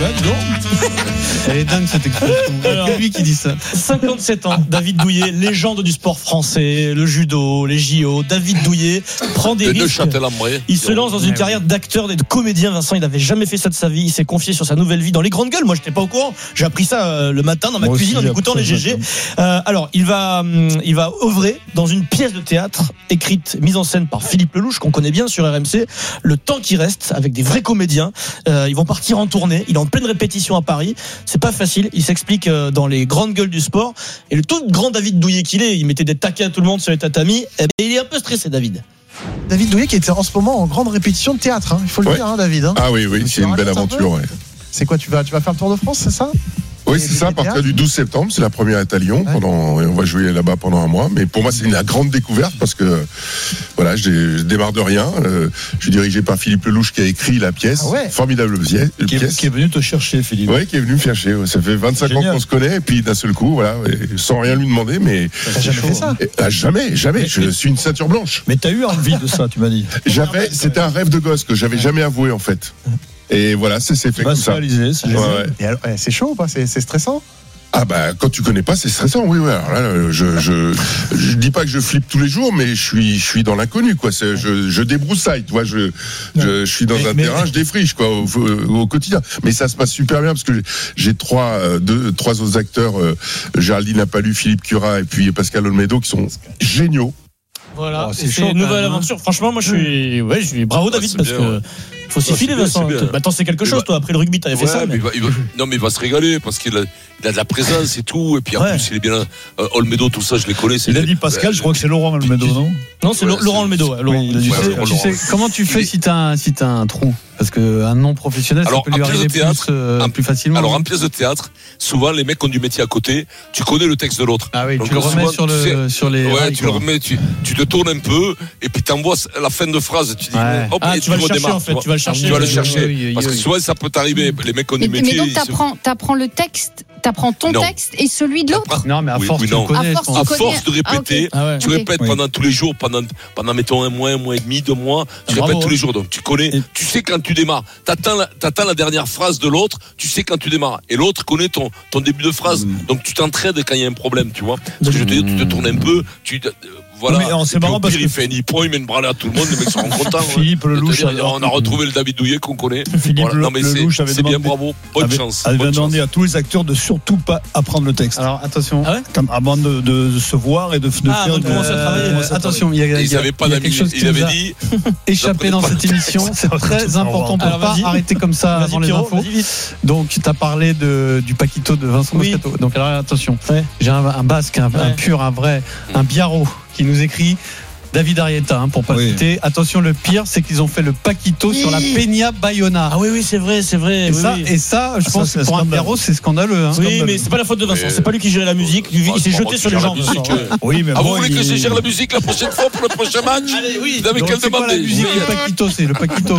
Elle est dingue cette expression. C'est lui qui dit ça. cinquante-sept ans, David Douillet, légende du sport français, le judo, les J O. David Douillet prend des les risques. Il se lance dans une carrière d'acteur et de comédien. Vincent, il n'avait jamais fait ça de sa vie. Il s'est confié sur sa nouvelle vie dans les grandes gueules. Moi, je n'étais pas au courant. J'ai appris ça euh, le matin dans ma Moi cuisine aussi, en écoutant les G G. Euh, alors, il va, hum, il va œuvrer dans une pièce de théâtre écrite, mise en scène par Philippe Lelouch, qu'on connaît bien sur R M C. Le temps qui reste, avec des vrais comédiens. Euh, ils vont partir en tournée. Il est en pleine répétition à Paris. C'est pas facile. Il s'explique euh, dans les grandes gueules du sport. Et le tout grand David Douillet qu'il est, il mettait des taquets à tout le monde sur les tatamis. Et il est un peu stressé, David. David Douillet qui était en ce moment en grande répétition de théâtre, hein. Il faut le ouais. dire, hein, David. Hein. Ah oui, oui, c'est une belle aventure. Ouais. C'est quoi, tu vas, tu vas faire le Tour de France, c'est ça? Oui, c'est ça, à partir du douze septembre, c'est la première à Lyon. Ouais. Pendant, et on va jouer là-bas pendant un mois. Mais pour moi, c'est une grande découverte parce que, voilà, je démarre de rien. Euh, je suis dirigé par Philippe Lelouch qui a écrit la pièce. Ah ouais. Formidable pièce. Qui est, qui est venu te chercher, Philippe. Oui, qui est venu me chercher. Ça fait vingt-cinq Génial. ans qu'on se connaît, et puis d'un seul coup, voilà, sans rien lui demander, mais. T'as jamais fait ça? Et, ah, jamais, jamais. Mais, je suis une ceinture blanche. Mais t'as eu envie de ça, tu m'as dit. J'avais, c'était un rêve de gosse que j'avais jamais avoué, en fait. Et voilà, c'est, c'est fait comme ça. C'est, ouais, ouais. Et alors, c'est chaud ou pas? C'est, c'est stressant? Ah bah quand tu connais pas c'est stressant, oui oui. Alors là je je je dis pas que je flippe tous les jours, mais je suis je suis dans l'inconnu quoi. C'est, je je débroussaille, tu vois. Je je, je suis dans mais, un mais, terrain, je défriche quoi au, au quotidien. Mais ça se passe super bien parce que j'ai, j'ai trois deux trois autres acteurs, euh, Géraldine Appalu, Philippe Curat et puis Pascal Olmedo qui sont géniaux. Voilà, oh, c'est, c'est une nouvelle aventure. Franchement, moi je suis ouais, je suis bravo David ah, parce bien, que. Ouais. Faut s'y filer, Vincent. Maintenant, c'est quelque chose, toi. Après le rugby, t'avais ouais, fait ça. Mais... Mais il va, il va, non, mais il va se régaler parce qu'il a, il a de la présence et tout. Et puis en ouais. plus, il est bien. Euh, Olmedo, tout ça, je les connais. Il a dit Pascal, je crois que c'est Laurent Olmedo, non? Non, c'est ouais, Laurent Olmedo. Ouais, Laurent. Oui, tu, sais, tu sais, comment tu fais si t'as un, si t'as un trou? Parce qu'un nom professionnel, alors, ça peut lui arriver théâtre, plus, euh, un, plus facilement. Alors, en pièce de théâtre, souvent, les mecs ont du métier à côté. Tu connais le texte de l'autre. Ah oui, donc, tu le remets souvent, sur, le, sais, sur les. Ouais, tu le remets, tu, tu te tournes un peu, et puis t'envoies la fin de phrase. Tu dis, ouais. hop, ah, et tu, tu vas le chercher, en fait. Tu vas le chercher. Tu vas le chercher. Parce que souvent, ça peut t'arriver. Les mecs ont du métier. Mais donc, t'apprends, t'apprends le texte, t'apprends ton non. texte et celui de l'autre. Non, mais à force, oui, oui, tu connais. À force de répéter, tu répètes pendant tous les jours, pendant, pendant, mettons, un mois, un mois et demi, deux mois, tu répètes tous les jours. Donc, tu connais, tu sais quand tu démarres. T'attends la, t'attends la dernière phrase de l'autre, tu sais quand tu démarres. Et l'autre connaît ton, ton début de phrase. Mmh. Donc, tu t'entraides quand il y a un problème, tu vois. Parce que je te dis, tu te tournes un peu, tu, voilà. Mais c'est marrant parce que il fait un point, il met une branlée à tout le monde, les mecs seront contents. Philippe ouais. Lelouch. On a retrouvé le David Douillet qu'on connaît. Philippe voilà. non, mais Lelouch c'est, avait c'est demandé, bien, bravo. Bonne avait, chance. Elle avait demandé chance. à tous les acteurs de surtout pas apprendre le texte. Alors attention. Ah ouais Comme, avant de, de, de se voir et de, de ah, faire. Donc, de, commencer à travailler. Euh, attention, il y a, ils n'avaient pas d'amis. Ils avaient dit. Échappé dans cette émission, c'est très important pour pas arrêter comme ça avant les infos. Donc tu as parlé du Paquito de Vincent Moscato. Donc alors attention, j'ai un basque, un pur, un vrai, un biarro qui nous écrit. David Arrieta, hein, pour pas oui. citer. Attention, le pire, c'est qu'ils ont fait le Paquito oui. sur la Peña Bayona. Ah oui, oui, c'est vrai, c'est vrai. Et, oui, ça, oui. et ça, je ah, pense ça, que pour scandale. un Pierrot, c'est scandaleux. Hein. Oui, scandaleux. mais c'est pas la faute de Vincent. C'est pas lui qui gérait la musique. Il, il s'est jeté sur les gens. Oui, mais ah, bon, vous voulez il... que je gère la musique la prochaine fois pour le prochain match? Allez, oui. Vous avez qu'à demander. La musique, le Paquito, c'est le Paquito,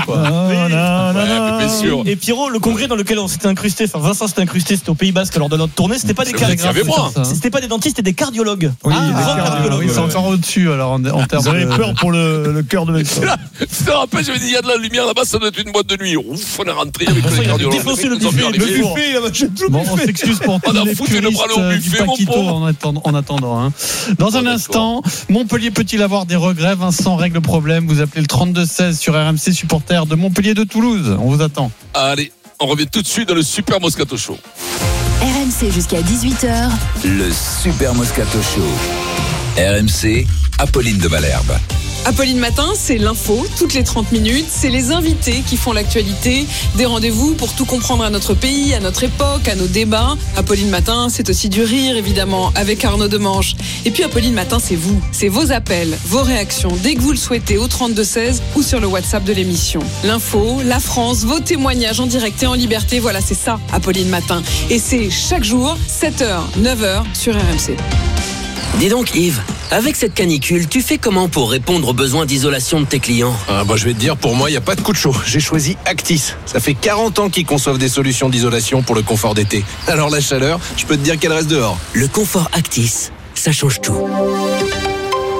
quoi. Bien sûr. Et Pierrot, le congrès dans lequel on s'était incrusté, enfin Vincent s'était incrusté, c'était au Pays Basque lors de notre tournée. C'était pas des cardiologues. C'était pas des dentistes, c'était des cardiologues. Oui, c'est encore au-dessus, alors en termes. Vous avez peur pour le. Le cœur de médecin. Je te rappelle, je me dis, il y a de la lumière là-bas, ça doit être une boîte de nuit. Ouf, on est rentré avec les cardiologues. Défoncé le buffet, le buffet, il a mâché tout le buffet. On s'excuse pour tous les puristes du Paquito en attendant. Dans un instant, Montpellier peut-il avoir des regrets? Vincent règle le problème. Vous appelez le trente-deux seize sur R M C, supporter de Montpellier de Toulouse. On vous attend. Allez, on revient tout de suite dans le Super Moscato Show. R M C jusqu'à dix-huit heures. Le Super Moscato Show. R M C, Apolline de Malherbe. Apolline Matin, c'est l'info, toutes les trente minutes. C'est les invités qui font l'actualité. Des rendez-vous pour tout comprendre à notre pays, à notre époque, à nos débats. Apolline Matin, c'est aussi du rire, évidemment, avec Arnaud Demanche. Et puis Apolline Matin, c'est vous. C'est vos appels, vos réactions, dès que vous le souhaitez, au trente-deux seize ou sur le WhatsApp de l'émission. L'info, la France, vos témoignages en direct et en liberté. Voilà, c'est ça, Apolline Matin. Et c'est chaque jour, sept heures, neuf heures, sur R M C. Dis donc Yves, avec cette canicule, tu fais comment pour répondre aux besoins d'isolation de tes clients? Ah bah je vais te dire, pour moi, il n'y a pas de coup de chaud. J'ai choisi Actis. Ça fait quarante ans qu'ils conçoivent des solutions d'isolation pour le confort d'été. Alors la chaleur, je peux te dire qu'elle reste dehors. Le confort Actis, ça change tout.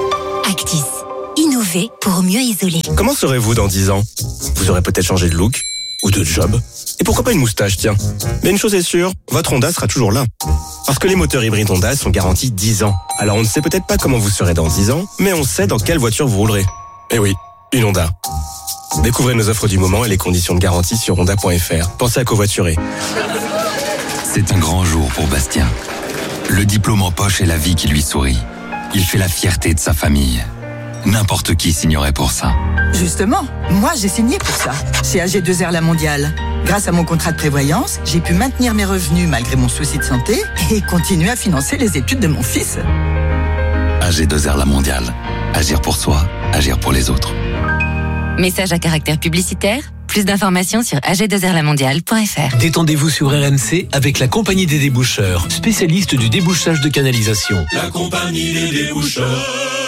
Actis. Innover pour mieux isoler. Comment serez-vous dans dix ans? Vous aurez peut-être changé de look ou de job. Et pourquoi pas une moustache, tiens. Mais une chose est sûre, votre Honda sera toujours là. Parce que les moteurs hybrides Honda sont garantis dix ans. Alors on ne sait peut-être pas comment vous serez dans dix ans, mais on sait dans quelle voiture vous roulerez. Eh oui, une Honda. Découvrez nos offres du moment et les conditions de garantie sur honda point f r. Pensez à covoiturer. C'est un grand jour pour Bastien. Le diplôme en poche et la vie qui lui sourit. Il fait la fierté de sa famille. N'importe qui signerait pour ça. Justement, moi j'ai signé pour ça, chez A G deux R La Mondiale. Grâce à mon contrat de prévoyance, j'ai pu maintenir mes revenus malgré mon souci de santé et continuer à financer les études de mon fils. A G deux R La Mondiale. Agir pour soi, agir pour les autres. Message à caractère publicitaire. Plus d'informations sur a g deux r la mondiale point f r. Détendez-vous sur R M C avec la Compagnie des déboucheurs, spécialiste du débouchage de canalisation. La Compagnie des déboucheurs.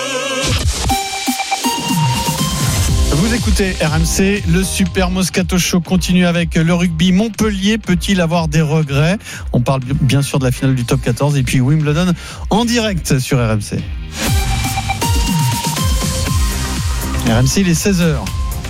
Vous écoutez R M C, le Super Moscato Show continue avec le rugby. Montpellier peut-il avoir des regrets? On parle bien sûr de la finale du top quatorze et puis Wimbledon en direct sur R M C. R M C, il est seize heures.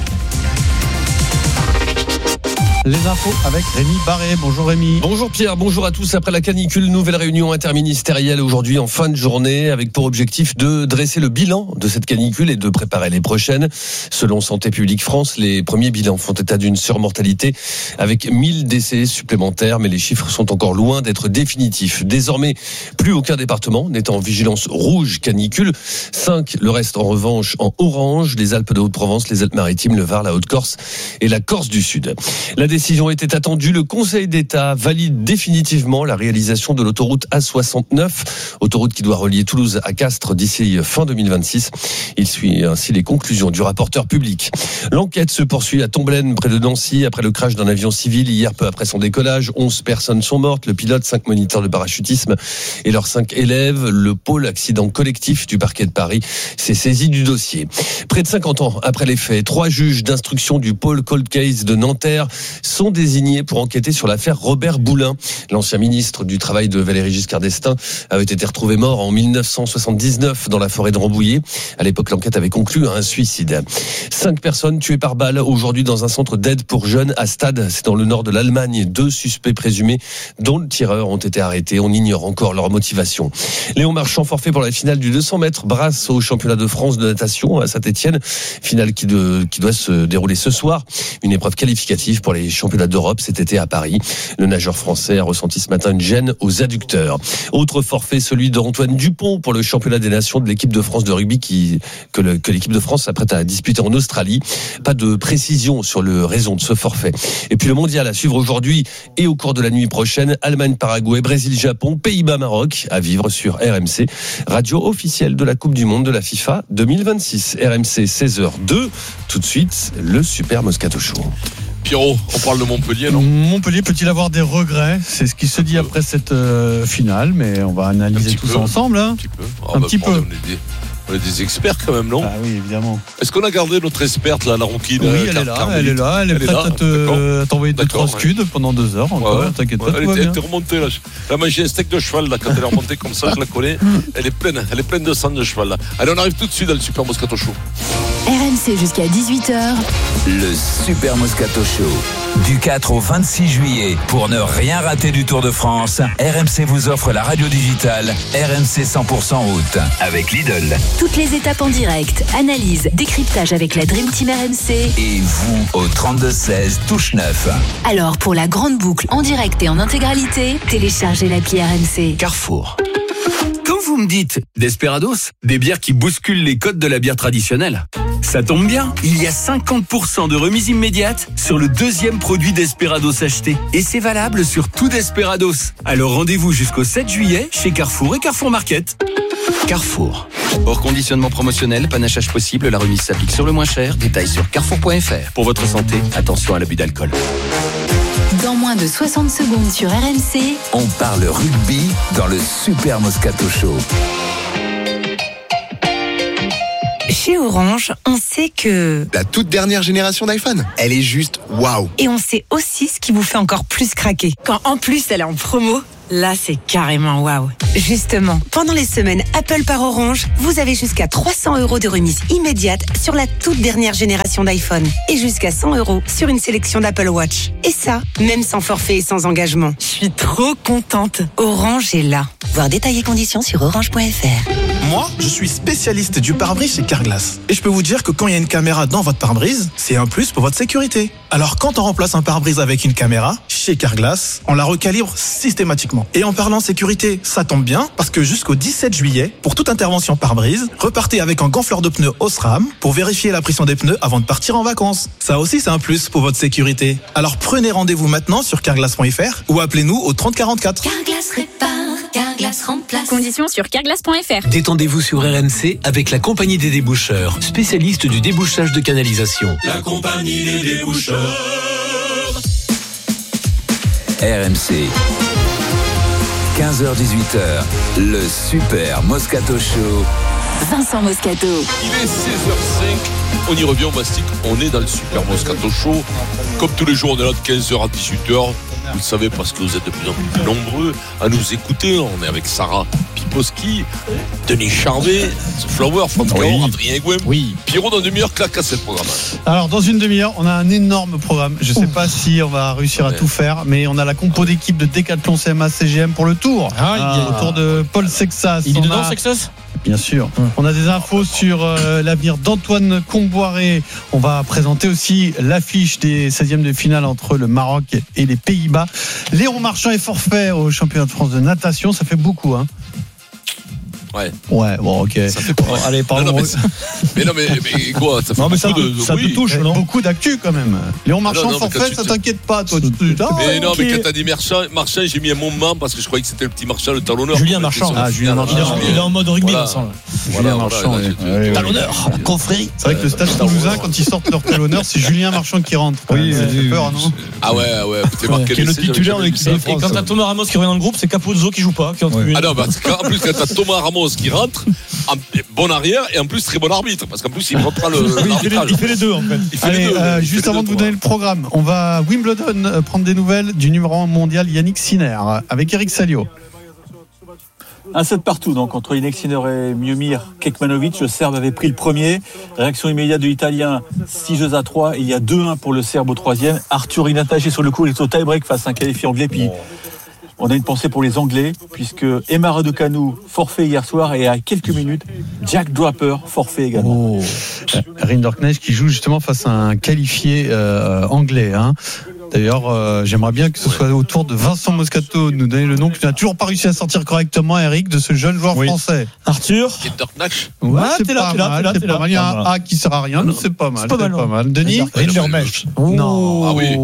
Les infos avec Rémi Barré. Bonjour Rémi. Bonjour Pierre, bonjour à tous. Après la canicule, nouvelle réunion interministérielle aujourd'hui en fin de journée avec pour objectif de dresser le bilan de cette canicule et de préparer les prochaines. Selon Santé publique France, les premiers bilans font état d'une surmortalité avec mille décès supplémentaires, mais les chiffres sont encore loin d'être définitifs. Désormais, plus aucun département n'est en vigilance rouge canicule. Cinq, le reste en revanche en orange, les Alpes de Haute-Provence, les Alpes-Maritimes, le Var, la Haute-Corse et la Corse du Sud. La décision était attendue. Le Conseil d'État valide définitivement la réalisation de l'autoroute A soixante-neuf, autoroute qui doit relier Toulouse à Castres d'ici fin deux mille vingt-six. Il suit ainsi les conclusions du rapporteur public. L'enquête se poursuit à Tomblaine, près de Nancy, après le crash d'un avion civil hier peu après son décollage. onze personnes sont mortes, le pilote, cinq moniteurs de parachutisme et leurs cinq élèves. Le pôle accident collectif du parquet de Paris s'est saisi du dossier. Près de cinquante ans après les faits, trois juges d'instruction du pôle Cold Case de Nanterre sont désignés pour enquêter sur l'affaire Robert Boulin. L'ancien ministre du Travail de Valéry Giscard d'Estaing avait été retrouvé mort en mille neuf cent soixante-dix-neuf dans la forêt de Rambouillet. À l'époque, l'enquête avait conclu à un suicide. Cinq personnes tuées par balle aujourd'hui dans un centre d'aide pour jeunes à Stade. C'est dans le nord de l'Allemagne. Deux suspects présumés, dont le tireur, ont été arrêtés. On ignore encore leur motivation. Léon Marchand, forfait pour la finale du deux cents mètres, brasse au championnat de France de natation à Saint-Etienne. Finale qui, de, qui doit se dérouler ce soir. Une épreuve qualificative pour les championnats d'Europe cet été à Paris. Le nageur français a ressenti ce matin une gêne aux adducteurs. Autre forfait, celui d'Antoine Dupont pour le championnat des nations de l'équipe de France de rugby qui, que, le, que l'équipe de France s'apprête à disputer en Australie. Pas de précision sur le raison de ce forfait. Et puis le mondial à suivre aujourd'hui et au cours de la nuit prochaine. Allemagne, Paraguay, Brésil, Japon, Pays-Bas, Maroc à vivre sur R M C. Radio officielle de la Coupe du Monde de la FIFA deux mille vingt-six. R M C seize heures deux. Tout de suite, le Super Moscato Show. Pierrot, on parle de Montpellier, non? Montpellier peut-il avoir des regrets? C'est ce qui se dit après cette euh, finale, mais on va analyser tout ça ensemble. Hein. Un petit peu. Oh, un bah, petit peu. On est, des, on est des experts quand même, non? Ah oui, évidemment. Est-ce qu'on a gardé notre experte, là, la ronquine? Oui, elle est là, Car- elle est là, elle est elle prête est là. à, te, à t'envoyer deux, trois ouais. scuds pendant deux heures. Encore, ouais, t'inquiète ouais, pas, elle tout va était, bien. était remontée, là. Elle a mangé un steak de cheval, là, quand elle est remontée comme ça, je la connais. Elle est pleine, elle est pleine de sang de cheval, là. Allez, on arrive tout de suite dans le Super Moscato Show. R M C jusqu'à dix-huit heures. Le Super Moscato Show. Du quatre au vingt-six juillet, pour ne rien rater du Tour de France, R M C vous offre la radio digitale R M C cent pour cent route avec Lidl. Toutes les étapes en direct, analyse, décryptage avec la Dream Team R M C. Et vous au trente-deux seize, touche neuf. Alors pour la grande boucle en direct et en intégralité, téléchargez l'appli R M C. Carrefour. Quand vous me dites Desperados, des bières qui bousculent les codes de la bière traditionnelle, ça tombe bien, il y a cinquante pour cent de remise immédiate sur le deuxième produit Desperados acheté. Et c'est valable sur tout Desperados. Alors rendez-vous jusqu'au sept juillet chez Carrefour et Carrefour Market. Carrefour. Hors conditionnement promotionnel, panachage possible, la remise s'applique sur le moins cher. Détails sur carrefour point f r. Pour votre santé, attention à l'abus d'alcool. Dans moins de soixante secondes sur R M C, On parle rugby dans le Super Moscato Show. Chez Orange, on sait que... La toute dernière génération d'iPhone, elle est juste waouh. Et on sait aussi ce qui vous fait encore plus craquer. Quand en plus elle est en promo, Là, c'est carrément waouh. Justement, pendant les semaines Apple par Orange, vous avez jusqu'à trois cents euros de remise immédiate sur la toute dernière génération d'iPhone et jusqu'à cent euros sur une sélection d'Apple Watch. Et ça, même sans forfait et sans engagement. Je suis trop contente. Orange est là. Voir détails et conditions sur orange point f r. Moi, je suis spécialiste du pare-brise chez Carglass. Et je peux vous dire que quand il y a une caméra dans votre pare-brise, c'est un plus pour votre sécurité. Alors quand on remplace un pare-brise avec une caméra, chez Carglass, on la recalibre systématiquement. Et en parlant sécurité, ça tombe bien, parce que jusqu'au dix-sept juillet, pour toute intervention pare-brise, repartez avec un gonfleur de pneus Osram pour vérifier la pression des pneus avant de partir en vacances. Ça aussi, c'est un plus pour votre sécurité. Alors prenez rendez-vous maintenant sur carglass point f r ou appelez-nous au trente quarante-quatre. Carglass répare, Carglass remplace. Conditions sur carglass point f r. Détendez-vous sur R M C avec la compagnie des déboucheurs, spécialiste du débouchage de canalisation. La compagnie des déboucheurs. R M C. quinze heures dix-huit heures, le Super Moscato Show. Vincent Moscato. Il est seize heures cinq. On y revient, on mastique. On est dans le Super Moscato Show. Comme tous les jours, on est là de quinze heures à dix-huit heures. Vous le savez parce que vous êtes de plus en plus nombreux à nous écouter. On est avec Sarah Piposki, Denis Charvet, The Flower, Franck oui. Caron, Adrien Gouin. Oui. Pierrot, dans une demi-heure, claque à cette programme. Alors, dans une demi-heure, on a un énorme programme. Je ne sais pas si on va réussir à ouais. tout faire, mais on a la compo d'équipe de Decathlon C M A C G M pour le Tour. Ah, il y a le Tour de Paul Sexas. Il est on dedans, a... Sexas ? Bien sûr. On a des infos sur euh, l'avenir d'Antoine Comboiré. On va présenter aussi l'affiche des seizièmes de finale entre le Maroc et les Pays-Bas. Léon Marchand est forfait au championnat de France de natation. Ça fait beaucoup, hein. Ouais. Ouais, bon, ok. Ça fait pas bon, allez, pardon. Non, non, mais, mais non, mais, mais quoi ça fait non, mais ça, de, ça oui. te touche, non beaucoup d'actu quand même. Léon Marchand non, non, forfait, ça t'inquiète pas, toi. Tu, tu, ah, mais non, okay. mais quand t'as dit Marchand, Marchand, j'ai mis un moment parce que je croyais que c'était le petit Marchand, le talonneur. Julien Marchand. Ah, Julien Marchand. Il est en mode rugby, voilà. Vincent. Julien Marchand, talonneur, la confrérie. C'est vrai que le Stade Toulousain, quand ils sortent leur talonneur, c'est Julien Marchand qui rentre. Oui, ça fait peur, non? Ah ouais, ouais. T'es marqué le titulaire de l'équipe de France. Et quand t'as Thomas Ramos qui revient dans le groupe, c'est Capozzo qui joue pas. Ah non, parce qu'en plus, quand t'as Thomas Ramos qui rentre, bon arrière et en plus très bon arbitre parce qu'en plus il reprend le oui, il, fait les, il fait les deux en fait. Allez, deux, euh, juste avant de vous donner le programme, on va à Wimbledon euh, prendre des nouvelles du numéro un mondial Yannick Sinner avec Eric Salio. Un set partout donc entre Yannick Sinner et Miomir Kekmanovic. Le Serbe avait pris le premier. Réaction immédiate de l'Italien, six jeux à trois. Il y a deux un pour le Serbe au troisième. Arthur inattaché sur le coup, il est au tie-break face à un qualifié anglais. Puis on a une pensée pour les Anglais, puisque Emma Raducanu, forfait hier soir, et à quelques minutes, Jack Draper, forfait également. Oh. Rinderknecht qui joue justement face à un qualifié euh, anglais. Hein. D'ailleurs, euh, j'aimerais bien que ce soit au tour de Vincent Moscato de nous donner le nom, que tu n'as toujours pas réussi à sortir correctement, Eric, de ce jeune joueur oui. français. Arthur Rinderknecht. Ouais, ah, c'est t'es pas là, mal, t'es là, c'est t'es pas là. mal. Il y a un A qui sert à rien, non, c'est pas mal. C'est pas mal. C'est pas mal. Denis Rinderknecht. Non. Ah oui.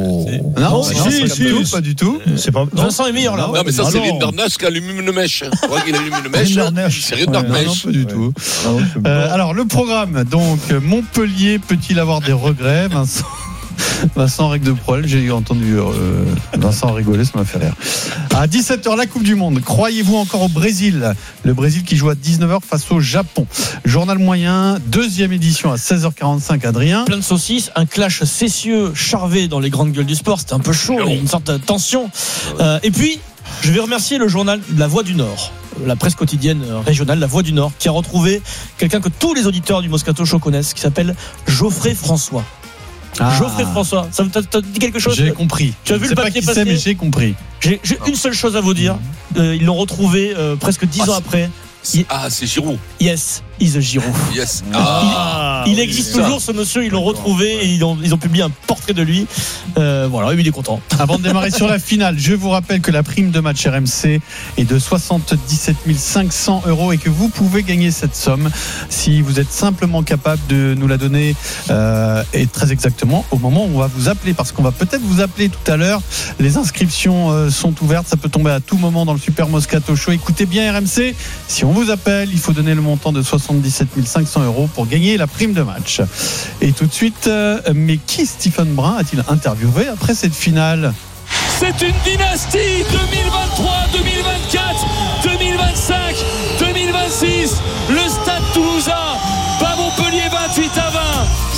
Non, non, si, non, si, pas, si, du pas du tout. C'est pas. Vincent est meilleur là. Non, mais ça ah c'est non. Rinderknecht qui allume une mèche. Tu vois qu'il allume une mèche. C'est Rinderknecht. Non, pas du tout. Euh, alors le programme, donc Montpellier peut-il avoir des regrets, Vincent? Vincent règle de poil, j'ai entendu euh, Vincent rigoler, ça m'a fait rire. À dix-sept heures, la Coupe du Monde. Croyez-vous encore au Brésil? Le Brésil qui joue à dix-neuf heures face au Japon. Journal moyen, deuxième édition à seize heures quarante-cinq, Adrien. Plein de saucisses, un clash cessieux, charvé dans les grandes gueules du sport. C'était un peu chaud, il y a une sorte de tension. Euh, et puis, je vais remercier le journal La Voix du Nord, la presse quotidienne régionale La Voix du Nord, qui a retrouvé quelqu'un que tous les auditeurs du Moscato Show connaissent, qui s'appelle Geoffrey François. Ah. Geoffrey François, ça t'a, t'as dit quelque chose? J'ai compris. Tu as vu le papier passer? Mais j'ai compris. J'ai, j'ai une seule chose à vous dire. Euh, ils l'ont retrouvé euh, presque dix ah, ans après. C'est, ah, c'est Giroud. Yes, is Giroud. Yes. Ah, il, il existe oui, toujours, ça. Ce monsieur. Ils l'ont retrouvé et ils ont, ils ont publié un portrait de lui. Euh, voilà, il est content. Avant de démarrer sur la finale, je vous rappelle que la prime de match R M C est de soixante-dix-sept mille cinq cents euros et que vous pouvez gagner cette somme si vous êtes simplement capable de nous la donner euh, et très exactement au moment où on va vous appeler, parce qu'on va peut-être vous appeler tout à l'heure. Les inscriptions euh, sont ouvertes, ça peut tomber à tout moment dans le Super Moscato Show. Écoutez bien R M C, si on vous appelle, il faut donner le montant de soixante-dix-sept mille cinq cents euros pour gagner la prime de match. Et tout de suite, euh, mais qui Stephen Brun a-t-il interviewé après cette finale? C'est une dynastie deux mille vingt-trois, deux mille vingt-quatre, deux mille vingt-cinq, deux mille vingt-six. Le Stade Toulousain bat Montpellier vingt-huit à vingt.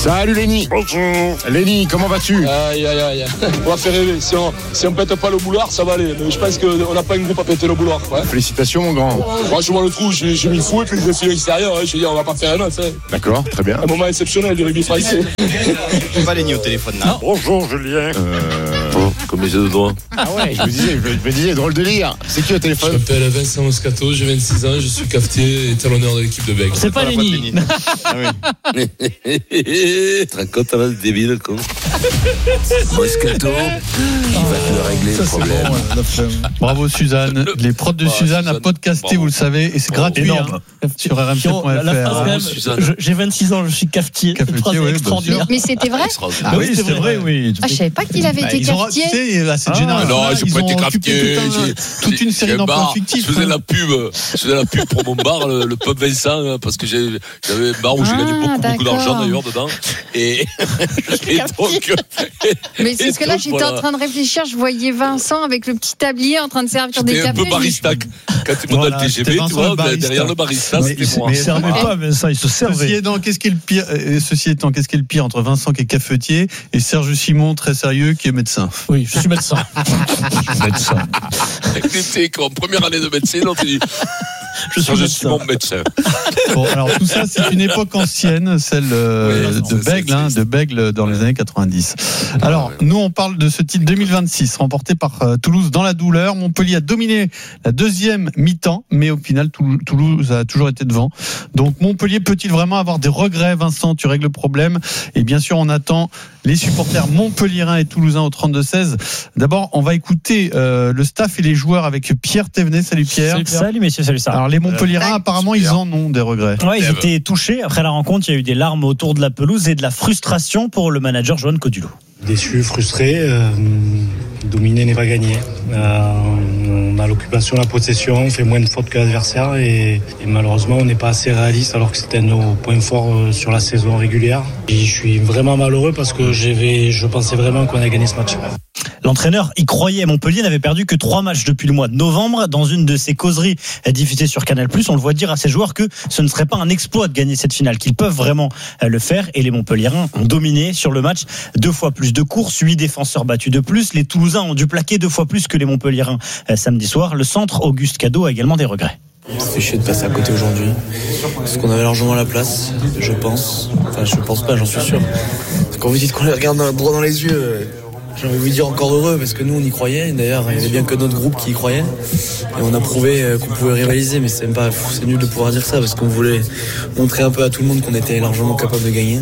Salut Lenny. Bonjour. Lenny, comment vas-tu? Aïe, aïe, aïe. On va faire rêver. Si on, si on pète pas le boulard, ça va aller. Mais je pense qu'on n'a pas un groupe à péter le boulard. Ouais. Félicitations, mon grand. Moi, je vois le trou, j'ai, j'ai mis le fou et puis je me suis à l'extérieur. Hein. Je veux dire, on va pas faire un autre. Hein. D'accord, très bien. Un moment exceptionnel du rugby français. On va Lenny au téléphone là. Bonjour, Julien. Euh... Oh, comme les yeux de doigts. Ah ouais, je me disais, je me disais, drôle de lire. C'est qui au téléphone? Je m'appelle Vincent Moscato, j'ai vingt-six ans, je suis cafetier et talonneur de l'équipe de Bègles. C'est pas Lenny. Ah oui. Tu te rends compte, là, débile, con. Moscato, il va te régler ça, le problème. Bon, ouais, bravo Suzanne. Les prods de bah, Suzanne, Suzanne à podcaster, bravo. vous le savez, et c'est gratuit hein, sur R M C point F R. La phrase quand même, je, j'ai vingt-six ans, je suis cafetier. Cafetier, oui, extraordinaire. Mais c'était vrai? Ah oui, c'est vrai, oui. Ah, je savais pas qu'il avait bah, été ils ont cafetier. racheté à cette Ah, génération. non, j'ai ils pas ont été occupé cafetier. tout un- j'ai- toute une j'ai- série j'ai un d'emplois bar, fictifs. Je faisais hein. la pub, je faisais la pub pour mon bar, le, le pub Vincent, hein, parce que j'ai, j'avais un bar où j'ai Ah, gagné beaucoup, beaucoup d'accord. d'argent d'ailleurs dedans. Et, et donc. Mais c'est et parce que là, donc, j'étais voilà. en train de réfléchir, je voyais Vincent avec le petit tablier en train de servir des J'étais un cafés. peu barista. Quand tu montes Voilà, dans le T G c'était V, Vincent tu vois, le barista. derrière le barista, Mais- c'était moi. mais- Il servait pas, Vincent, il se Ceci servait. étant, qu'est-ce qui est le pire, euh, ceci étant, qu'est-ce qui est le pire entre Vincent qui est cafetier et Serge Simon, très sérieux, qui est médecin? Oui, je suis médecin. Médecin. Il était en première année de médecine, l'autre il dit Je suis je médecin. suis mon médecin. Bon, alors tout ça, c'est une époque ancienne, celle euh, Oui, de c'est- Bègle, hein, de Bègle dans les années quatre-vingt-dix. Alors, nous, on parle de ce titre deux mille vingt-six, remporté par euh, Toulouse dans la douleur. Montpellier a dominé la deuxième mi-temps, mais au final, Toul- Toulouse a toujours été devant. Donc, Montpellier peut-il vraiment avoir des regrets, Vincent? Tu règles le problème. Et bien sûr, on attend les supporters montpelliérains et toulousains au trente-deux seize. D'abord, on va écouter euh, le staff et les joueurs avec Pierre Thévenet. Salut Pierre. Salut, Salut messieurs, salut ça. Alors, les Montpelliérains, apparemment, ils en ont des regrets. Ouais, ils étaient touchés. Après la rencontre, il y a eu des larmes autour de la pelouse et de la frustration pour le manager Johan Codulot. Déçu, frustré, euh, dominer n'est pas gagné. Euh, on a l'occupation, la possession, on fait moins de fautes que l'adversaire et, et malheureusement on n'est pas assez réaliste alors que c'était nos points forts euh, sur la saison régulière. Et je suis vraiment malheureux parce que j'avais, je pensais vraiment qu'on a gagné ce match. L'entraîneur y croyait. Montpellier n'avait perdu que trois matchs depuis le mois de novembre. Dans une de ses causeries diffusées sur Canal+, on le voit dire à ses joueurs que ce ne serait pas un exploit de gagner cette finale, qu'ils peuvent vraiment le faire. Et les Montpelliérains ont dominé sur le match. Deux fois plus de courses, huit défenseurs battus de plus. Les Toulousains ont dû plaquer deux fois plus que les Montpelliérains samedi soir. Le centre Auguste Cadeau a également des regrets. Ça fait chier de passer à côté aujourd'hui. Parce qu'on avait largement la place, je pense. Enfin, je pense pas, j'en suis sûr. Parce que quand vous dites qu'on les regarde dans, droit dans les yeux, j'ai envie de vous dire encore heureux parce que nous on y croyait. D'ailleurs, il n'y avait bien que notre groupe qui y croyait. Et on a prouvé qu'on pouvait rivaliser, mais c'est même pas, c'est nul de pouvoir dire ça parce qu'on voulait montrer un peu à tout le monde qu'on était largement capable de gagner.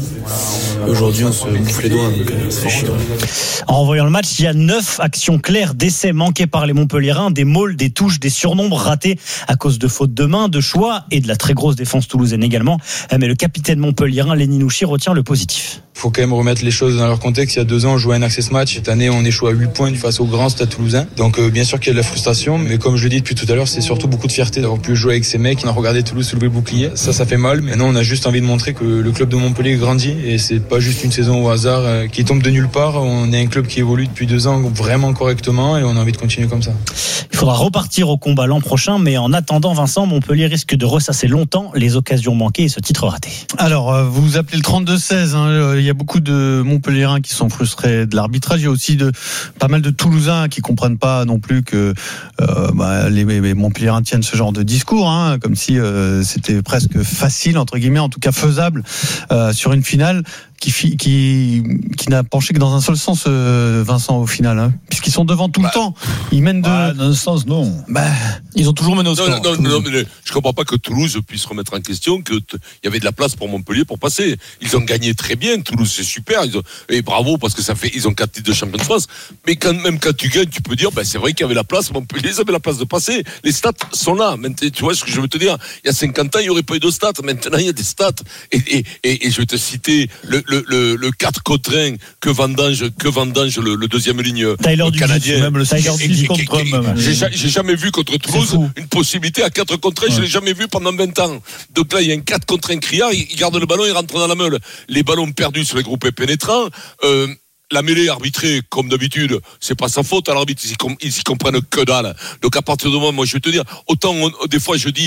Et aujourd'hui, on se bouffe les doigts, donc ça fait chier. Ouais. En renvoyant le match, il y a neuf actions claires d'essais manqués par les Montpelliérains, des mauls, des touches, des surnombres ratés à cause de fautes de main, de choix et de la très grosse défense toulousaine également. Mais le capitaine montpelliérain, Lenny Nouchi, retient le positif. Il faut quand même remettre les choses dans leur contexte. Il y a deux ans, on jouait un access match. Cette année, on échoue à huit points face au grand Stade Toulousain. Donc, euh, bien sûr qu'il y a de la frustration. Mais comme je le dis depuis tout à l'heure, c'est surtout beaucoup de fierté d'avoir pu jouer avec ces mecs qui ont regardé Toulouse soulever le bouclier. Ça, ça fait mal. Mais non, on a juste envie de montrer que le club de Montpellier grandit. Et c'est pas juste une saison au hasard euh, qui tombe de nulle part. On est un club qui évolue depuis deux ans vraiment correctement. Et on a envie de continuer comme ça. Il faudra repartir au combat l'an prochain. Mais en attendant, Vincent, Montpellier risque de ressasser longtemps les occasions manquées et ce titre raté. Alors, euh, vous appelez le trente-deux seize. Hein, il y a beaucoup de Montpelliérains qui sont frustrés de l'arbitrage. Il y a aussi de pas mal de Toulousains qui comprennent pas non plus que euh, bah, les, les Montpelliérains tiennent ce genre de discours, hein, comme si euh, c'était presque facile entre guillemets, en tout cas faisable euh, sur une finale qui qui qui n'a penché que dans un seul sens, euh, Vincent, au final, hein, puisqu'ils sont devant tout bah, le temps. Ils mènent de bah, dans un sens non. Bah, ils ont toujours mené au score. Non, non, non, non, mais je comprends pas que Toulouse puisse remettre en question que t- il y avait de la place pour Montpellier pour passer. Ils ont gagné très bien. Toulouse, c'est super. Ils ont, et bravo parce que ça fait, ils ont quatre titres de champion de France. Mais quand même quand tu gagnes, tu peux dire, ben c'est vrai qu'il y avait la place. Montpellier, ils avaient la place de passer. Les stats sont là. Maintenant, tu vois ce que je veux te dire. Il y a cinquante ans, il y aurait pas eu de stats. Maintenant, il y a des stats. Et, et, et, et je vais te citer le le le, le quatre contre un que vendange que vendange le, le deuxième ligne Tyler canadien. Même le Tyler Dubuis contre Trump. J'ai, j'ai jamais vu contre Toulouse une possibilité à quatre contre un. Ouais. Je l'ai jamais vu pendant vingt ans. Donc là, il y a un quatre contre un criard. Il, il garde le ballon, il rentre dans la meule. Les ballons perdus sur les groupes pénétrants. Euh, La mêlée arbitrée, comme d'habitude, c'est pas sa faute à l'arbitre, ils s'y, com- ils s'y comprennent que dalle. Donc à partir de moment, moi je vais te dire, autant on, des fois je dis,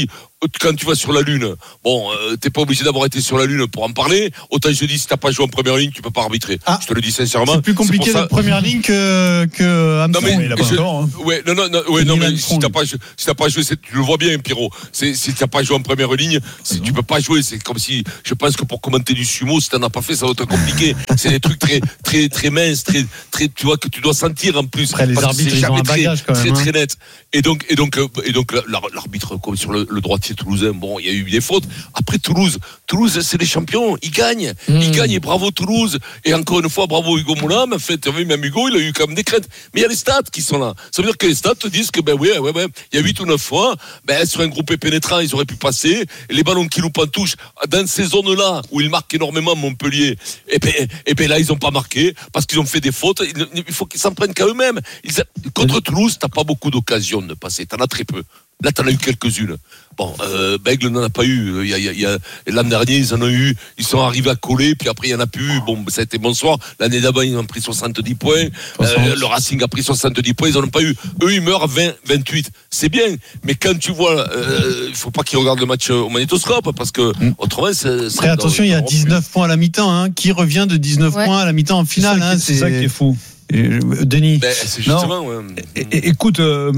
quand tu vas sur la Lune, bon, euh, t'es pas obligé d'avoir été sur la Lune pour en parler. Autant je te dis, si t'as pas joué en première ligne, tu peux pas arbitrer. Ah, je te le dis sincèrement. C'est plus compliqué c'est la première ligne que, que Armstrong. Non, mais, il a pas je, encore, hein. ouais, non, non, non, ouais, non mais si t'as pas, si t'as pas joué, c'est, tu le vois bien, Pierrot. C'est, si t'as pas joué en première ligne, si tu peux pas jouer, c'est comme si, je pense que pour commenter du sumo, si t'en as pas fait, ça va être compliqué. C'est des trucs très, très, très minces, très, très, tu vois, que tu dois sentir en plus. Après, les arbitres, ils ont un bagage quand même. Très, très net. Et donc, et donc, et donc, l'arbitre, comme sur le, le droitier toulousain, bon, il y a eu des fautes. Après, Toulouse, Toulouse, c'est les champions. Ils gagnent. Mmh. Ils gagnent et bravo Toulouse. Et encore une fois, bravo Hugo Moulin. Mais en fait, même Hugo, il a eu quand même des crêtes. Mais il y a les stats qui sont là. Ça veut dire que les stats te disent que, ben oui, ouais, ouais, il y a huit ou neuf fois, ben, sur un groupe pénétrant, ils auraient pu passer. Et les ballons qui loupent en touche, dans ces zones-là, où ils marquent énormément Montpellier, et ben, et ben là, ils ont pas marqué, parce qu'ils ont fait des fautes. Il faut qu'ils s'en prennent qu'à eux-mêmes. Ils, contre Toulouse, t'as pas beaucoup d'occasions de passer. T'en as très peu. Là, t'en as eu quelques-unes. Bon, euh, Bègle n'en a pas eu. Il y a, il y a, l'an dernier, ils en ont eu. Ils sont arrivés à coller, puis après, il n'y en a plus eu. Bon, ça a été bonsoir. L'année d'avant, ils ont pris soixante-dix points. Euh, le Racing a pris soixante-dix points. Ils n'en ont pas eu. Eux, ils meurent à vingt, vingt-huit. C'est bien. Mais quand tu vois, euh, il ne faut pas qu'ils regardent le match au magnétoscope, parce que, mmh. autrement, c'est. Après, attention, il y a dix-neuf points à la mi-temps, hein. Qui revient de dix-neuf ouais. points à la mi-temps en finale, c'est ça, hein. c'est, c'est ça qui est fou. Denis. Ben, c'est justement, ouais. é- écoute, euh,